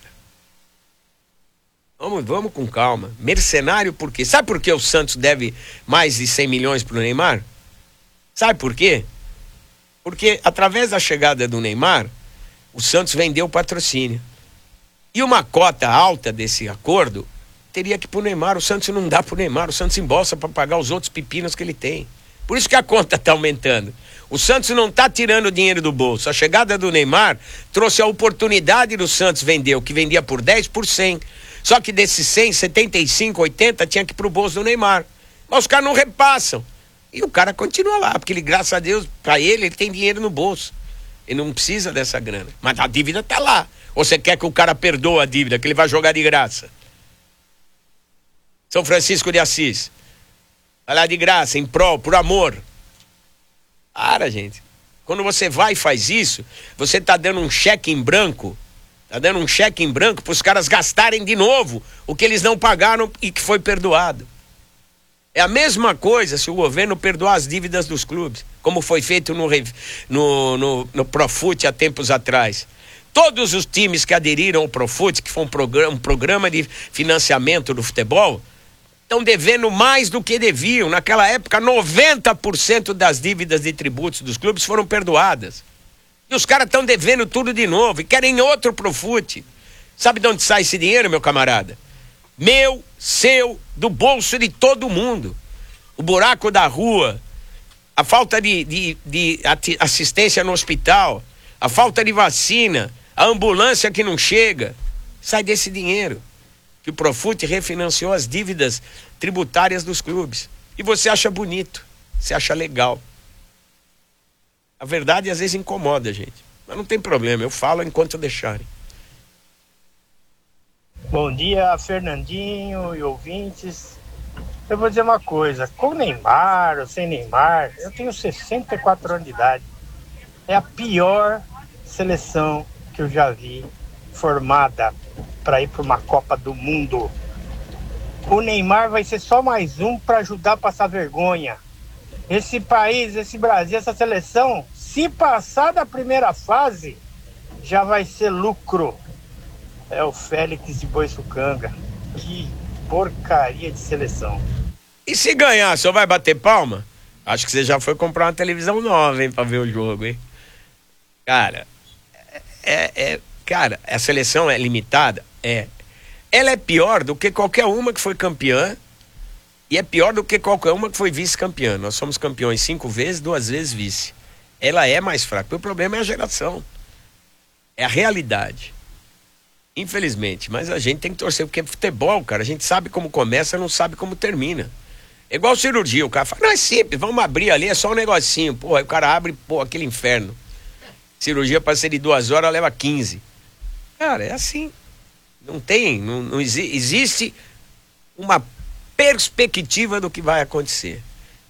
Vamos, vamos com calma. Mercenário por quê? Sabe por que o Santos deve mais de cem milhões pro Neymar? Sabe por quê? Porque através da chegada do Neymar, o Santos vendeu o patrocínio. E uma cota alta desse acordo teria que ir pro Neymar. O Santos não dá pro Neymar, o Santos embolsa para pagar os outros pepinos que ele tem. Por isso que a conta está aumentando. O Santos não está tirando dinheiro do bolso. A chegada do Neymar trouxe a oportunidade do Santos vender o que vendia por dez por cem. Só que desses cem, setenta e cinco, oitenta tinha que ir pro bolso do Neymar. Mas os caras não repassam. E o cara continua lá, porque ele, graças a Deus, para ele, ele tem dinheiro no bolso. Ele não precisa dessa grana. Mas a dívida tá lá. Ou você quer que o cara perdoe a dívida, que ele vai jogar de graça? São Francisco de Assis. Vai lá de graça, em prol, por amor. Para, gente. Quando você vai e faz isso, você tá dando um cheque em branco. Tá dando um cheque em branco para os caras gastarem de novo o que eles não pagaram e que foi perdoado. É a mesma coisa se o governo perdoar as dívidas dos clubes, como foi feito no, no, no, no Profut há tempos atrás. Todos os times que aderiram ao Profut, que foi um programa, um programa de financiamento do futebol, estão devendo mais do que deviam. Naquela época, noventa por cento das dívidas de tributos dos clubes foram perdoadas. E os caras estão devendo tudo de novo e querem outro Profut. Sabe de onde sai esse dinheiro, meu camarada? Meu, seu, do bolso de todo mundo. O buraco da rua, a falta de, de, de assistência no hospital, a falta de vacina, a ambulância que não chega, sai desse dinheiro que o Profut refinanciou as dívidas tributárias dos clubes. E você acha bonito, você acha legal. A verdade às vezes incomoda a gente, mas não tem problema, eu falo enquanto deixarem. Bom dia, Fernandinho e ouvintes. Eu vou dizer uma coisa, com Neymar ou sem Neymar, eu tenho sessenta e quatro anos de idade. É a pior seleção que eu já vi formada para ir para uma Copa do Mundo. O Neymar vai ser só mais um para ajudar a passar vergonha. Esse país, esse Brasil, essa seleção, se passar da primeira fase, já vai ser lucro. É o Félix de Boiçucanga. Que porcaria de seleção. E se ganhar, só vai bater palma? Acho que você já foi comprar uma televisão nova, hein, pra ver o jogo, hein? Cara, é, é, cara, a seleção é limitada? É. Ela é pior do que qualquer uma que foi campeã e é pior do que qualquer uma que foi vice-campeã. Nós somos campeões cinco vezes, duas vezes vice. Ela é mais fraca. O problema é a geração. É a realidade. Infelizmente, mas a gente tem que torcer, porque futebol, cara, a gente sabe como começa, não sabe como termina. É igual cirurgia, o cara fala, não, é simples, vamos abrir ali, é só um negocinho. Pô, aí o cara abre, pô, aquele inferno. Cirurgia para ser de duas horas, leva quinze. Cara, é assim. Não tem, não, não exi- existe uma perspectiva do que vai acontecer.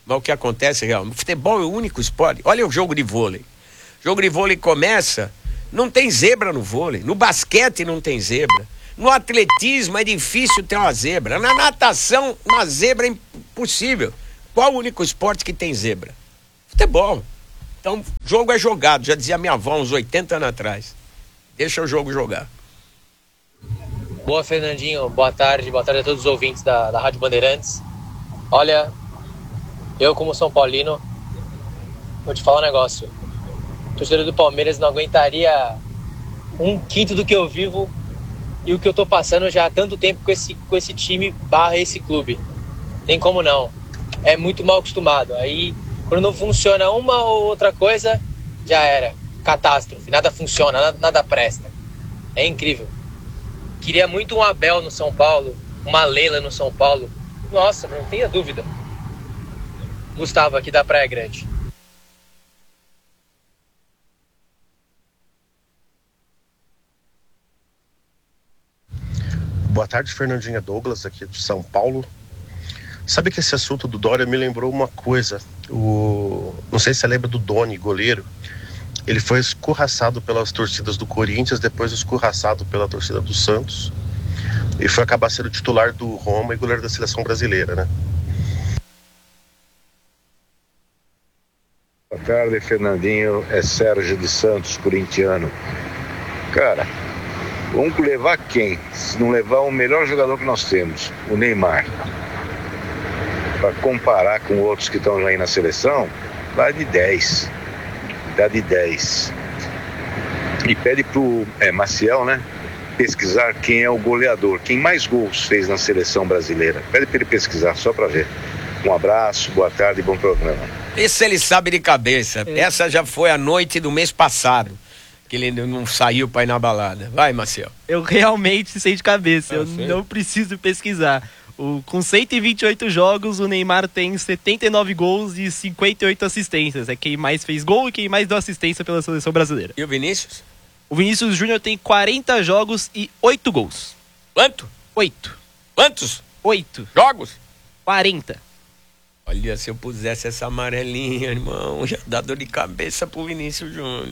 Mas o que acontece, real, no futebol é o único esporte. Olha o jogo de vôlei. O jogo de vôlei começa, não tem zebra no vôlei. No basquete não tem zebra. No atletismo é difícil ter uma zebra. Na natação, uma zebra é impossível. Qual o único esporte que tem zebra? Futebol. Então, jogo é jogado. Já dizia minha avó uns oitenta anos atrás. Deixa o jogo jogar. Boa, Fernandinho. Boa tarde. Boa tarde a todos os ouvintes da, da Rádio Bandeirantes. Olha, eu como São Paulino, vou te falar um negócio. O torcedor do Palmeiras não aguentaria um quinto do que eu vivo e o que eu tô passando já há tanto tempo com esse, com esse time barra esse clube. Tem como não. É muito mal acostumado. Aí, quando não funciona uma ou outra coisa, já era. Catástrofe. Nada funciona, nada, nada presta. É incrível. Queria muito um Abel no São Paulo, uma Leila no São Paulo. Nossa, não tenha dúvida. Gustavo, aqui da Praia Grande. Boa tarde, Fernandinha. Douglas, aqui de São Paulo. Sabe que esse assunto do Dória me lembrou uma coisa. O... Não sei se você lembra do Doni, goleiro. Ele foi escorraçado pelas torcidas do Corinthians, depois escorraçado pela torcida do Santos. E foi acabar sendo titular do Roma e goleiro da seleção brasileira, né? Boa tarde, Fernandinho. É Sérgio de Santos, corintiano. Cara, vamos levar quem? Se não levar o melhor jogador que nós temos, o Neymar. Para comparar com outros que estão aí na seleção, dá de dez. Dá de dez. E pede pro é, Maciel, né? Pesquisar quem é o goleador, quem mais gols fez na seleção brasileira. Pede para ele pesquisar, só para ver. Um abraço, boa tarde e bom programa. Esse ele sabe de cabeça. É. Essa já foi a noite do mês passado, que ele não saiu para ir na balada. Vai, Marcelo. Eu realmente sei de cabeça, ah, eu sei. não preciso pesquisar. O, com cento e vinte e oito jogos, o Neymar tem setenta e nove gols e cinquenta e oito assistências. É quem mais fez gol e quem mais deu assistência pela seleção brasileira. E o Vinícius? O Vinícius Júnior tem quarenta jogos e oito gols. Quanto? oito. Quantos? oito. Jogos? quarenta. Olha, se eu pusesse essa amarelinha, irmão, já dá dor de cabeça pro Vinícius Júnior.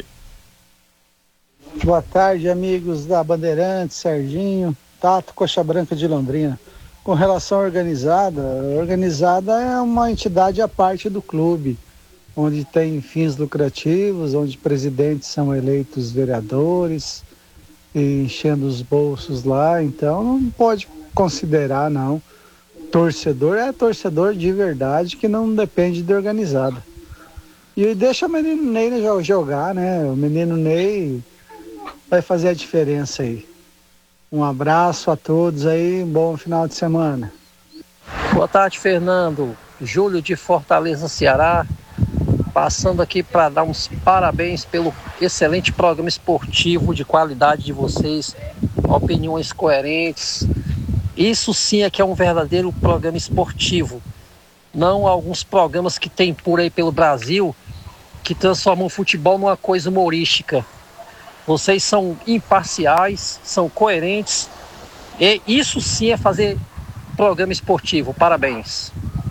Boa tarde, amigos da Bandeirantes, Serginho, Tato, Coxa Branca de Londrina. Com relação à organizada, a organizada é uma entidade à parte do clube, onde tem fins lucrativos, onde presidentes são eleitos vereadores, e enchendo os bolsos lá, então não pode considerar, não. Torcedor é torcedor de verdade, que não depende de organizada. E deixa o menino Ney jogar, né? O menino Ney vai fazer a diferença aí. Um abraço a todos aí, bom final de semana. Boa tarde, Fernando. Júlio de Fortaleza, Ceará. Passando aqui para dar uns parabéns pelo excelente programa esportivo de qualidade de vocês, opiniões coerentes. Isso sim é que é um verdadeiro programa esportivo. Não alguns programas que tem por aí pelo Brasil que transformam o futebol numa coisa humorística. Vocês são imparciais, são coerentes. E isso sim é fazer programa esportivo. Parabéns.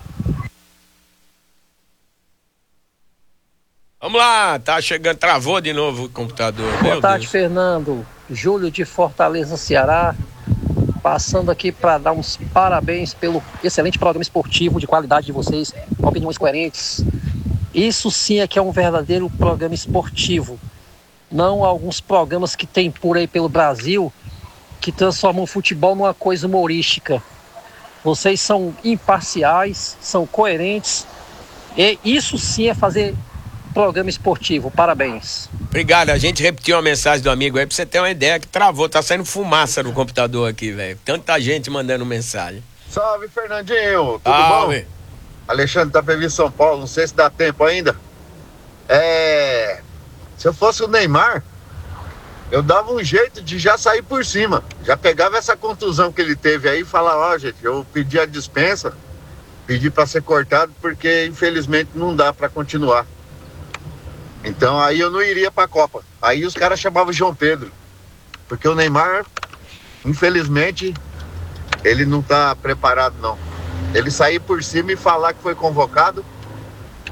Vamos lá, tá chegando, travou de novo o computador. Boa Meu tarde, Deus. Fernando. Júlio de Fortaleza, Ceará. Passando aqui para dar uns parabéns pelo excelente programa esportivo de qualidade de vocês, opiniões coerentes. Isso sim é que é um verdadeiro programa esportivo. Não alguns programas que tem por aí pelo Brasil que transformam o futebol numa coisa humorística. Vocês são imparciais, são coerentes. E isso sim é fazer programa esportivo. Parabéns. Obrigado, a gente repetiu uma mensagem do amigo aí pra você ter uma ideia que travou, tá saindo fumaça no computador aqui, velho. Tanta gente mandando mensagem. Salve, Fernandinho, tudo Salve. bom? Alexandre da P V São Paulo, não sei se dá tempo ainda. É... Se eu fosse o Neymar, eu dava um jeito de já sair por cima. Já pegava essa contusão que ele teve aí e falava, ó, oh, gente, eu pedi a dispensa, pedi pra ser cortado porque infelizmente não dá pra continuar. Então aí eu não iria pra Copa. Aí os caras chamavam João Pedro. Porque o Neymar, infelizmente, ele não tá preparado não. Ele sair por cima e falar que foi convocado,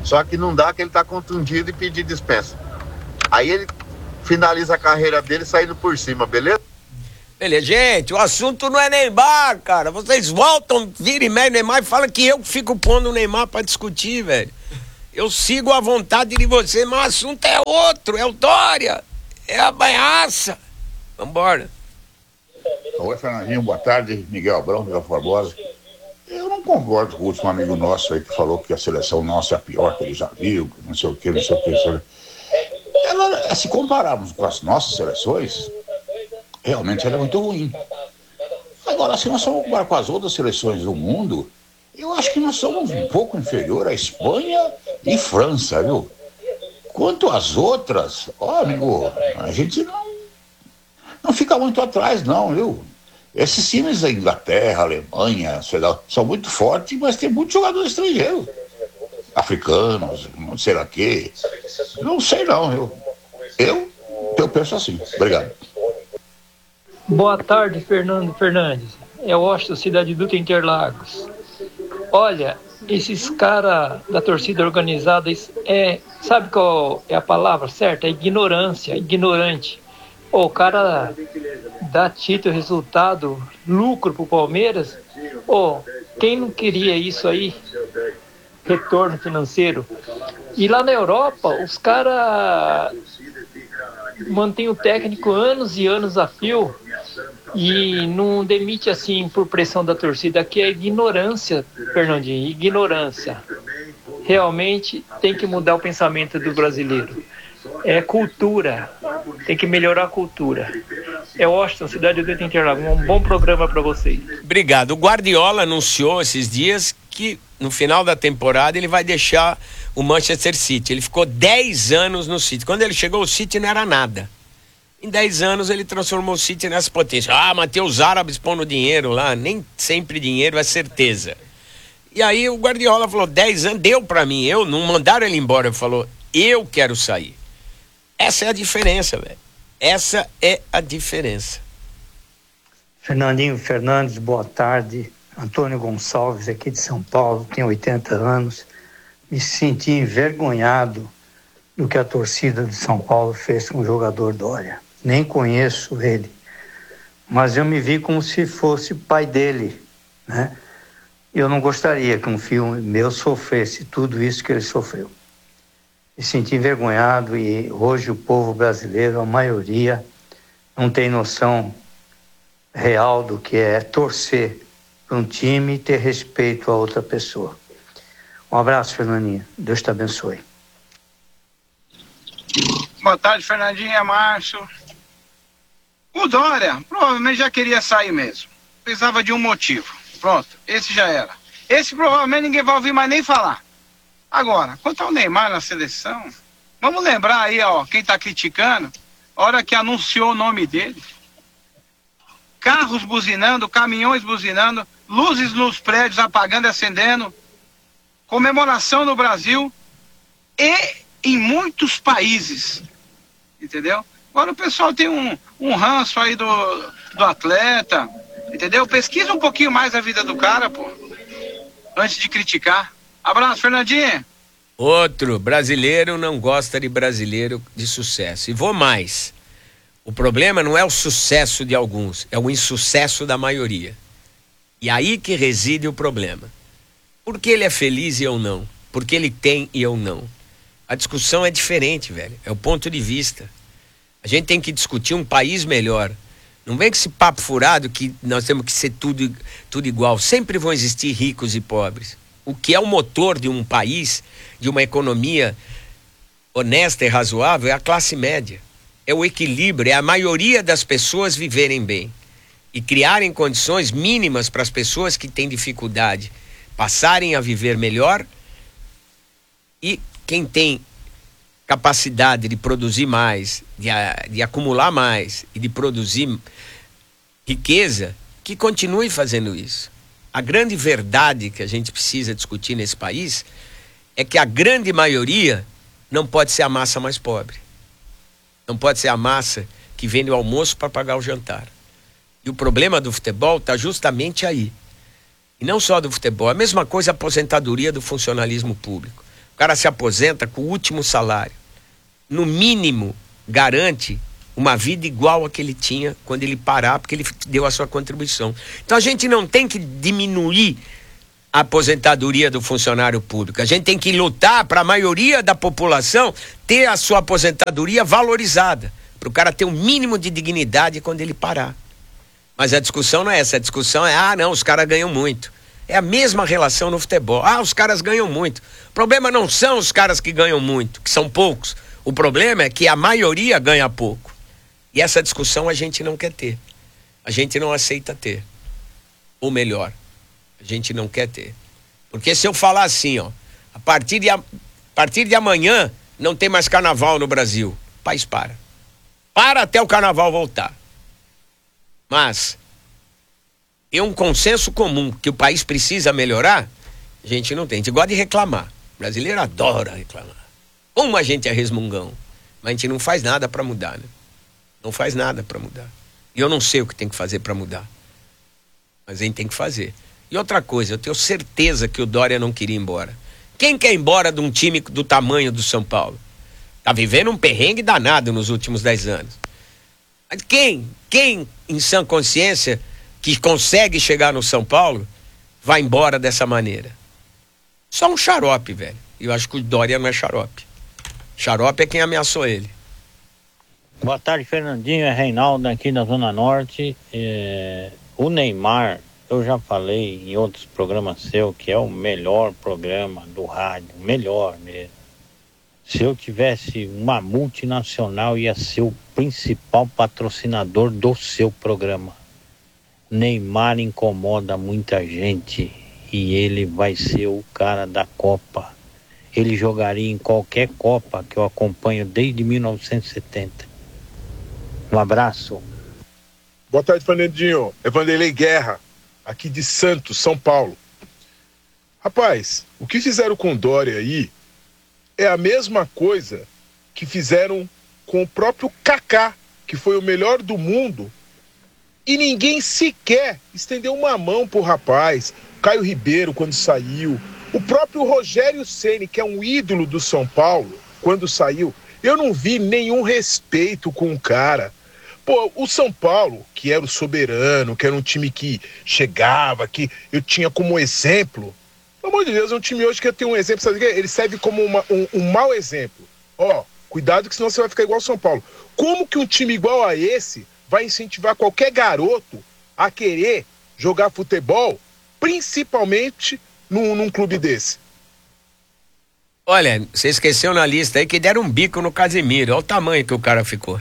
Só que não dá, que ele tá contundido e pedir dispensa. Aí ele finaliza a carreira dele saindo por cima, beleza? Beleza, gente, o assunto não é Neymar, cara. Vocês voltam, vira e meia Neymar e falam que eu fico pondo o Neymar pra discutir, velho. Eu sigo a vontade de você, mas o assunto é outro, é o Dória, é a banhaça. Vambora. Oi, Fernandinho, boa tarde. Miguel Abrão, Miguel Barbosa. Eu não concordo com o último amigo nosso aí que falou que a seleção nossa é a pior que ele já viu, não sei o que, não sei o que. Ela, se compararmos com as nossas seleções, realmente ela é muito ruim. Agora, se nós vamos comparar com as outras seleções do mundo, eu acho que nós somos um pouco inferior à Espanha e França, viu? Quanto às outras, ó, amigo, a gente não, não fica muito atrás, não, viu? Esses times da Inglaterra, Alemanha, sei lá, são muito fortes, mas tem muitos jogadores estrangeiros. Africanos, não sei lá o quê. Não sei não, eu, eu, eu penso assim. Obrigado. Boa tarde, Fernando Fernandes. É Washington, Cidade Dutra, Interlagos. Olha, esses caras da torcida organizada, é, sabe qual é a palavra certa? É ignorância, ignorante. Pô, o cara dá título, resultado, lucro pro Palmeiras. Pô, quem não queria isso aí? Retorno financeiro. E lá na Europa, os caras mantêm o técnico anos e anos a fio e não demite assim por pressão da torcida. Aqui é ignorância, Fernandinho, ignorância. Realmente tem que mudar o pensamento do brasileiro. É cultura, tem que melhorar a cultura. É Washington, Cidade do Interlagos. Um bom programa para vocês. Obrigado. O Guardiola anunciou esses dias que no final da temporada ele vai deixar o Manchester City. Ele ficou dez anos no City. Quando ele chegou, o City não era nada. Em dez anos ele transformou o City nessa potência. Ah, mas tem os árabes pondo dinheiro lá. Nem sempre dinheiro é certeza. E aí o Guardiola falou, dez anos, deu pra mim. Eu, não mandaram ele embora. Ele falou, eu quero sair. Essa é a diferença, velho. Essa é a diferença. Fernandinho Fernandes, boa tarde. Antônio Gonçalves, aqui de São Paulo, tenho oitenta anos. Me senti envergonhado do que a torcida de São Paulo fez com o jogador Dória. Nem conheço ele, mas eu me vi como se fosse pai dele, né? Eu não gostaria que um filho meu sofresse tudo isso que ele sofreu. Me senti envergonhado e hoje o povo brasileiro, a maioria, não tem noção real do que é torcer para um time e ter respeito a outra pessoa. Um abraço, Fernandinho. Deus te abençoe. Boa tarde, Fernandinho. É Márcio. O Dória provavelmente já queria sair mesmo. Precisava de um motivo. Pronto, esse já era. Esse provavelmente ninguém vai ouvir mais nem falar. Agora, quanto ao Neymar na seleção, vamos lembrar aí, ó, quem tá criticando, a hora que anunciou o nome dele. Carros buzinando, caminhões buzinando, luzes nos prédios apagando e acendendo, comemoração no Brasil e em muitos países, entendeu? Agora o pessoal tem um, um ranço aí do, do atleta, entendeu? Pesquisa um pouquinho mais a vida do cara, pô, antes de criticar. Abraço, Fernandinho. Outro, brasileiro não gosta de brasileiro de sucesso. E vou mais. O problema não é o sucesso de alguns, é o insucesso da maioria. E aí que reside o problema. Por que ele é feliz e eu não? Por que ele tem e eu não? A discussão é diferente, velho. É o ponto de vista. A gente tem que discutir um país melhor. Não vem com esse papo furado que nós temos que ser tudo, tudo igual. Sempre vão existir ricos e pobres. O que é o motor de um país, de uma economia honesta e razoável, é a classe média. É o equilíbrio, é a maioria das pessoas viverem bem. E criarem condições mínimas para as pessoas que têm dificuldade passarem a viver melhor. E quem tem capacidade de produzir mais, de, de acumular mais e de produzir riqueza, que continue fazendo isso. A grande verdade que a gente precisa discutir nesse país é que a grande maioria não pode ser a massa mais pobre. Não pode ser a massa que vende o almoço para pagar o jantar. E o problema do futebol está justamente aí. E não só do futebol, a mesma coisa a aposentadoria do funcionalismo público. O cara se aposenta com o último salário. No mínimo, garante uma vida igual a que ele tinha quando ele parar, porque ele deu a sua contribuição. Então a gente não tem que diminuir a aposentadoria do funcionário público. A gente tem que lutar para a maioria da população ter a sua aposentadoria valorizada, para o cara ter um mínimo de dignidade quando ele parar. Mas a discussão não é essa, a discussão é, ah não, os caras ganham muito. É a mesma relação no futebol. Ah, os caras ganham muito. O problema não são os caras que ganham muito, que são poucos. O problema é que a maioria ganha pouco. E essa discussão a gente não quer ter. A gente não aceita ter. Ou melhor, a gente não quer ter. Porque se eu falar assim, ó, a partir de, a, a partir de amanhã não tem mais carnaval no Brasil, o país para. Para até o carnaval voltar. Mas é um consenso comum que o país precisa melhorar, a gente não tem. A gente gosta de reclamar. O brasileiro adora reclamar. Como a gente é resmungão. Mas a gente não faz nada para mudar, né? Não faz nada para mudar. E eu não sei o que tem que fazer para mudar. Mas a gente tem que fazer. E outra coisa, eu tenho certeza que o Dória não queria ir embora. Quem quer ir embora de um time do tamanho do São Paulo? Tá vivendo um perrengue danado nos últimos dez anos. Mas quem, quem em sã consciência que consegue chegar no São Paulo vai embora dessa maneira? Só um xarope, velho. E eu acho que o Dória não é xarope. Xarope é quem ameaçou ele. Boa tarde, Fernandinho, é Reinaldo aqui da Zona Norte. É, o Neymar, eu já falei em outros programas seus que é o melhor programa do rádio, melhor mesmo. Se eu tivesse uma multinacional, ia ser o principal patrocinador do seu programa. Neymar incomoda muita gente e ele vai ser o cara da Copa. Ele jogaria em qualquer Copa que eu acompanho desde mil novecentos e setenta. Um abraço. Boa tarde, Fernandinho. É Vanderlei Guerra, aqui de Santos, São Paulo. Rapaz, o que fizeram com o Dória aí é a mesma coisa que fizeram com o próprio Kaká, que foi o melhor do mundo, e ninguém sequer estendeu uma mão pro rapaz. Caio Ribeiro, quando saiu, o próprio Rogério Ceni, que é um ídolo do São Paulo, quando saiu, eu não vi nenhum respeito com o cara. Pô, o São Paulo, que era o soberano, que era um time que chegava, que eu tinha como exemplo, pelo amor de Deus, é um time hoje que eu tenho um exemplo, sabe? Ele serve como uma, um, um mau exemplo. Ó, cuidado que senão você vai ficar igual ao São Paulo. Como que um time igual a esse vai incentivar qualquer garoto a querer jogar futebol, principalmente num, num clube desse? Olha, você esqueceu na lista aí que deram um bico no Casemiro. Olha o tamanho que o cara ficou.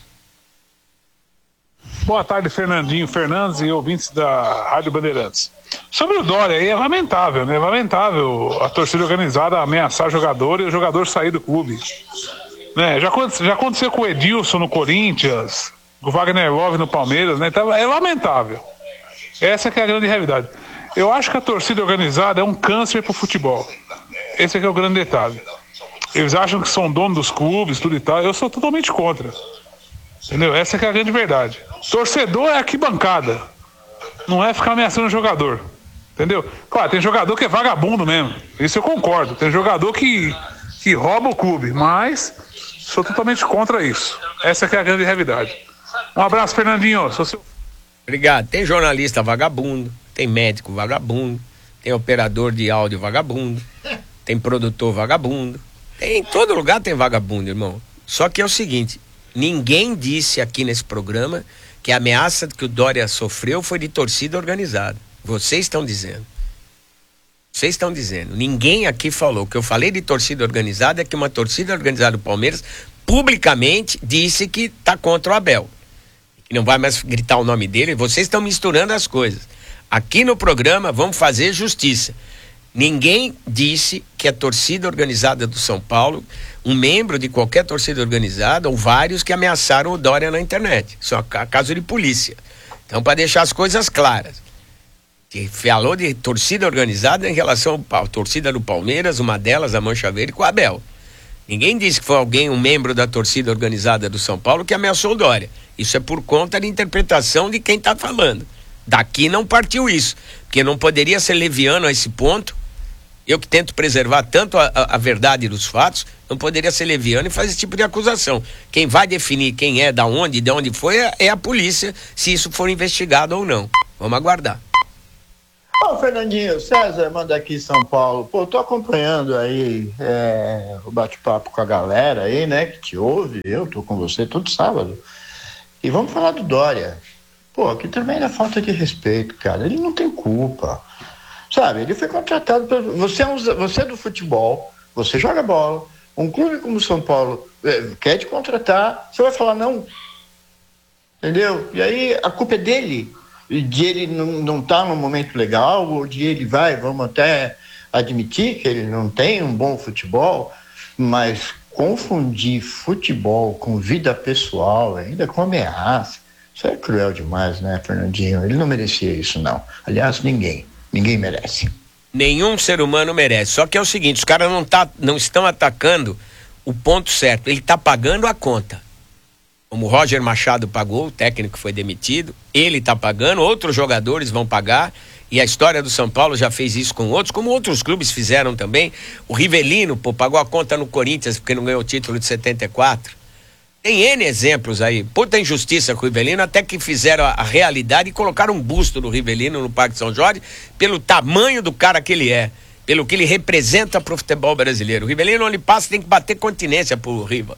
Boa tarde, Fernandinho Fernandes e ouvintes da Rádio Bandeirantes. Sobre o Dória aí, é lamentável, né? É lamentável a torcida organizada ameaçar jogador e o jogador sair do clube. Né? Já, já aconteceu com o Edilson no Corinthians, com o Wagner Love no Palmeiras, né? Então, é lamentável. Essa que é a grande realidade. Eu acho que a torcida organizada é um câncer pro futebol. Esse aqui é o grande detalhe. Eles acham que são donos dos clubes, tudo e tal. Eu sou totalmente contra. Entendeu? Essa que é a grande verdade. Torcedor é arquibancada. Não é ficar ameaçando o jogador. Entendeu? Claro, tem jogador que é vagabundo mesmo. Isso eu concordo. Tem jogador que, que rouba o clube. Mas sou totalmente contra isso. Essa que é a grande realidade. Um abraço, Fernandinho. Sou seu... Obrigado. Tem jornalista vagabundo. Tem médico vagabundo. Tem operador de áudio vagabundo. Tem produtor vagabundo. Tem, em todo lugar tem vagabundo, irmão. Só que é o seguinte, ninguém disse aqui nesse programa que a ameaça que o Dória sofreu foi de torcida organizada. Vocês estão dizendo. Vocês estão dizendo. Ninguém aqui falou. O que eu falei de torcida organizada é que uma torcida organizada do Palmeiras publicamente disse que está contra o Abel. Que não vai mais gritar o nome dele. Vocês estão misturando as coisas. Aqui no programa vamos fazer justiça. Ninguém disse que a torcida organizada do São Paulo, um membro de qualquer torcida organizada, ou vários que ameaçaram o Dória na internet. Isso é caso de polícia. Então, para deixar as coisas claras, que falou de torcida organizada em relação à torcida do Palmeiras, uma delas, a Mancha Verde, com o Abel. Ninguém disse que foi alguém, um membro da torcida organizada do São Paulo, que ameaçou o Dória. Isso é por conta da interpretação de quem está falando. Daqui não partiu isso, porque não poderia ser leviano a esse ponto Eu que tento preservar tanto a, a, a verdade dos fatos, não poderia ser leviano e fazer esse tipo de acusação. Quem vai definir quem é, da onde, de onde foi, é, é a polícia, se isso for investigado ou não. Vamos aguardar. Ô, Fernandinho, César manda aqui em São Paulo. Pô, tô acompanhando aí é, o bate-papo com a galera aí, né, que te ouve. Eu tô com você todo sábado. E vamos falar do Dória. Pô, aqui também é falta de respeito, cara. Ele não tem culpa. Sabe, ele foi contratado pelo... Você é, um... você é do futebol, você joga bola. Um clube como o São Paulo é, quer te contratar, você vai falar não. Entendeu? E aí a culpa é dele. De ele não estar tá num momento legal, ou de ele vai, vamos até admitir que ele não tem um bom futebol, mas confundir futebol com vida pessoal, ainda com ameaça, isso é cruel demais, né, Fernandinho? Ele não merecia isso, não. Aliás, ninguém. Ninguém merece. Nenhum ser humano merece. Só que é o seguinte, os caras não, tá, não estão atacando o ponto certo. Ele está pagando a conta. Como o Roger Machado pagou, o técnico foi demitido, ele está pagando, outros jogadores vão pagar, e a história do São Paulo já fez isso com outros, como outros clubes fizeram também. O Rivelino, pô, pagou a conta no Corinthians porque não ganhou o título de setenta e quatro. Tem N exemplos aí. Puta injustiça com o Rivelino, até que fizeram a, a realidade e colocaram um busto do Rivelino no Parque São Jorge, pelo tamanho do cara que ele é, pelo que ele representa pro futebol brasileiro. O Rivelino, onde passa, tem que bater continência pro Riva.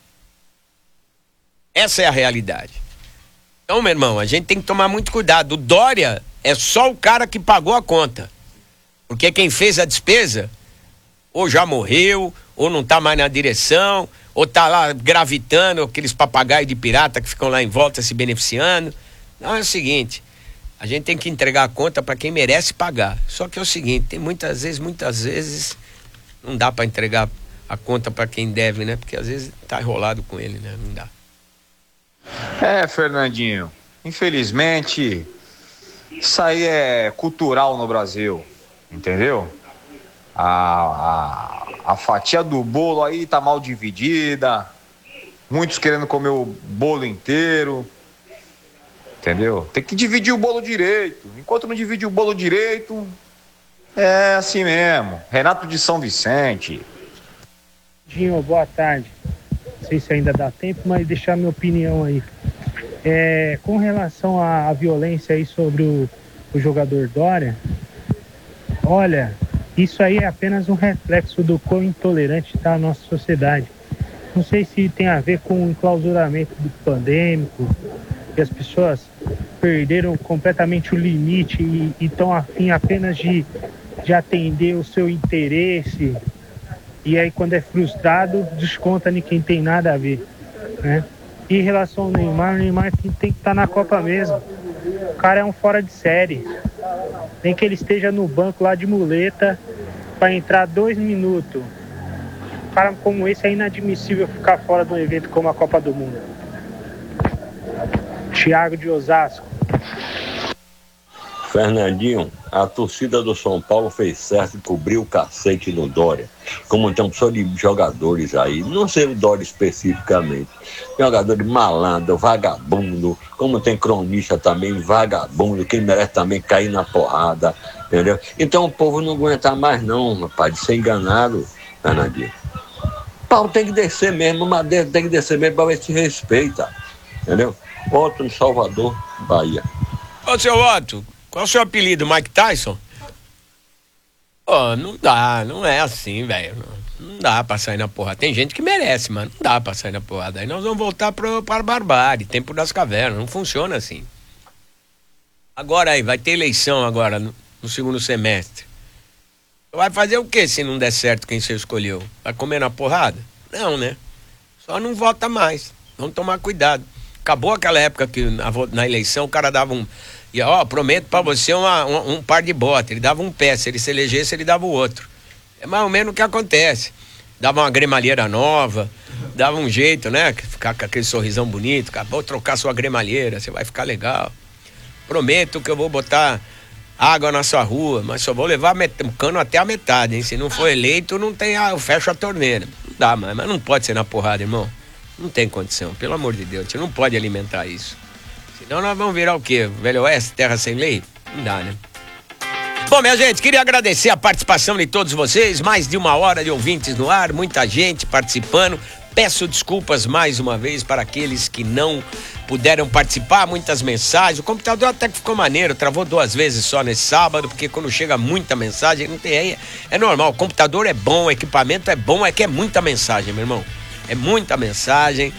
Essa é a realidade. Então, meu irmão, a gente tem que tomar muito cuidado. O Dória é só o cara que pagou a conta. Porque quem fez a despesa, ou já morreu, ou não tá mais na direção, ou tá lá gravitando, aqueles papagaios de pirata que ficam lá em volta se beneficiando. Não, é o seguinte, a gente tem que entregar a conta para quem merece pagar. Só que é o seguinte, tem muitas vezes, muitas vezes, não dá para entregar a conta para quem deve, né? Porque às vezes tá enrolado com ele, né? Não dá. É, Fernandinho, infelizmente isso aí é cultural no Brasil, entendeu? A, a, a fatia do bolo aí tá mal dividida, muitos querendo comer o bolo inteiro, entendeu? Tem que dividir o bolo direito. Enquanto não divide o bolo direito, é assim mesmo. Renato de São Vicente. Dinho, boa tarde. Não sei se ainda dá tempo, mas deixar minha opinião aí. É, com relação à, à violência aí sobre o, o jogador Dória, olha, isso aí é apenas um reflexo do quão intolerante está a nossa sociedade. Não sei se tem a ver com o enclausuramento do pandêmico, que as pessoas perderam completamente o limite e estão afim apenas de, de atender o seu interesse. E aí, quando é frustrado, desconta em quem tem nada a ver, né? E em relação ao Neymar, o Neymar tem, tem que estar na Copa mesmo. O cara é um fora de série. Nem que ele esteja no banco lá de muleta para entrar dois minutos. Um cara como esse é inadmissível ficar fora de um evento como a Copa do Mundo. Thiago de Osasco. Fernandinho, a torcida do São Paulo fez certo em cobrir o cacete no Dória. Como tem um só de jogadores aí, não sei o Dória especificamente. Jogador malandro, vagabundo, como tem cronista também, vagabundo, quem merece também cair na porrada, entendeu? Então o povo não aguenta mais não, rapaz, de ser enganado, Fernandinho. O pau tem que descer mesmo, o madeira tem que descer mesmo para ver se respeita, entendeu? Otto em Salvador, Bahia. Ô, seu Otto, qual é o seu apelido? Mike Tyson? Pô, não dá, não é assim, velho. Não, não dá pra sair na porrada. Tem gente que merece, mas não dá pra sair na porrada. Aí nós vamos voltar pro, para a barbárie, tempo das cavernas. Não funciona assim. Agora aí, vai ter eleição agora, no, no segundo semestre. Vai fazer o que se não der certo quem você escolheu? Vai comer na porrada? Não, né? Só não vota mais. Vamos tomar cuidado. Acabou aquela época que na, na eleição o cara dava um... E ó, prometo pra você uma, um, um par de botas. Ele dava um pé, se ele se elegesse, ele dava o outro. É mais ou menos o que acontece. Dava uma gremalheira nova, dava um jeito, né? Ficar com aquele sorrisão bonito. Acabou de trocar sua gremalheira, você vai ficar legal. Prometo que eu vou botar água na sua rua, mas só vou levar um cano até a metade, hein? Se não for eleito, não tem a, eu fecho a torneira. Não dá, mas, mas não pode ser na porrada, irmão. Não tem condição, pelo amor de Deus. Você não pode alimentar isso. Senão nós vamos virar o quê? Velho Oeste, terra sem lei? Não dá, né? Bom, minha gente, queria agradecer a participação de todos vocês, mais de uma hora de ouvintes no ar, muita gente participando. Peço desculpas mais uma vez para aqueles que não puderam participar, muitas mensagens. O computador até que ficou maneiro, travou duas vezes só nesse sábado, porque quando chega muita mensagem, não tem aí, é normal. O computador é bom, o equipamento é bom, é que é muita mensagem, meu irmão. É muita mensagem.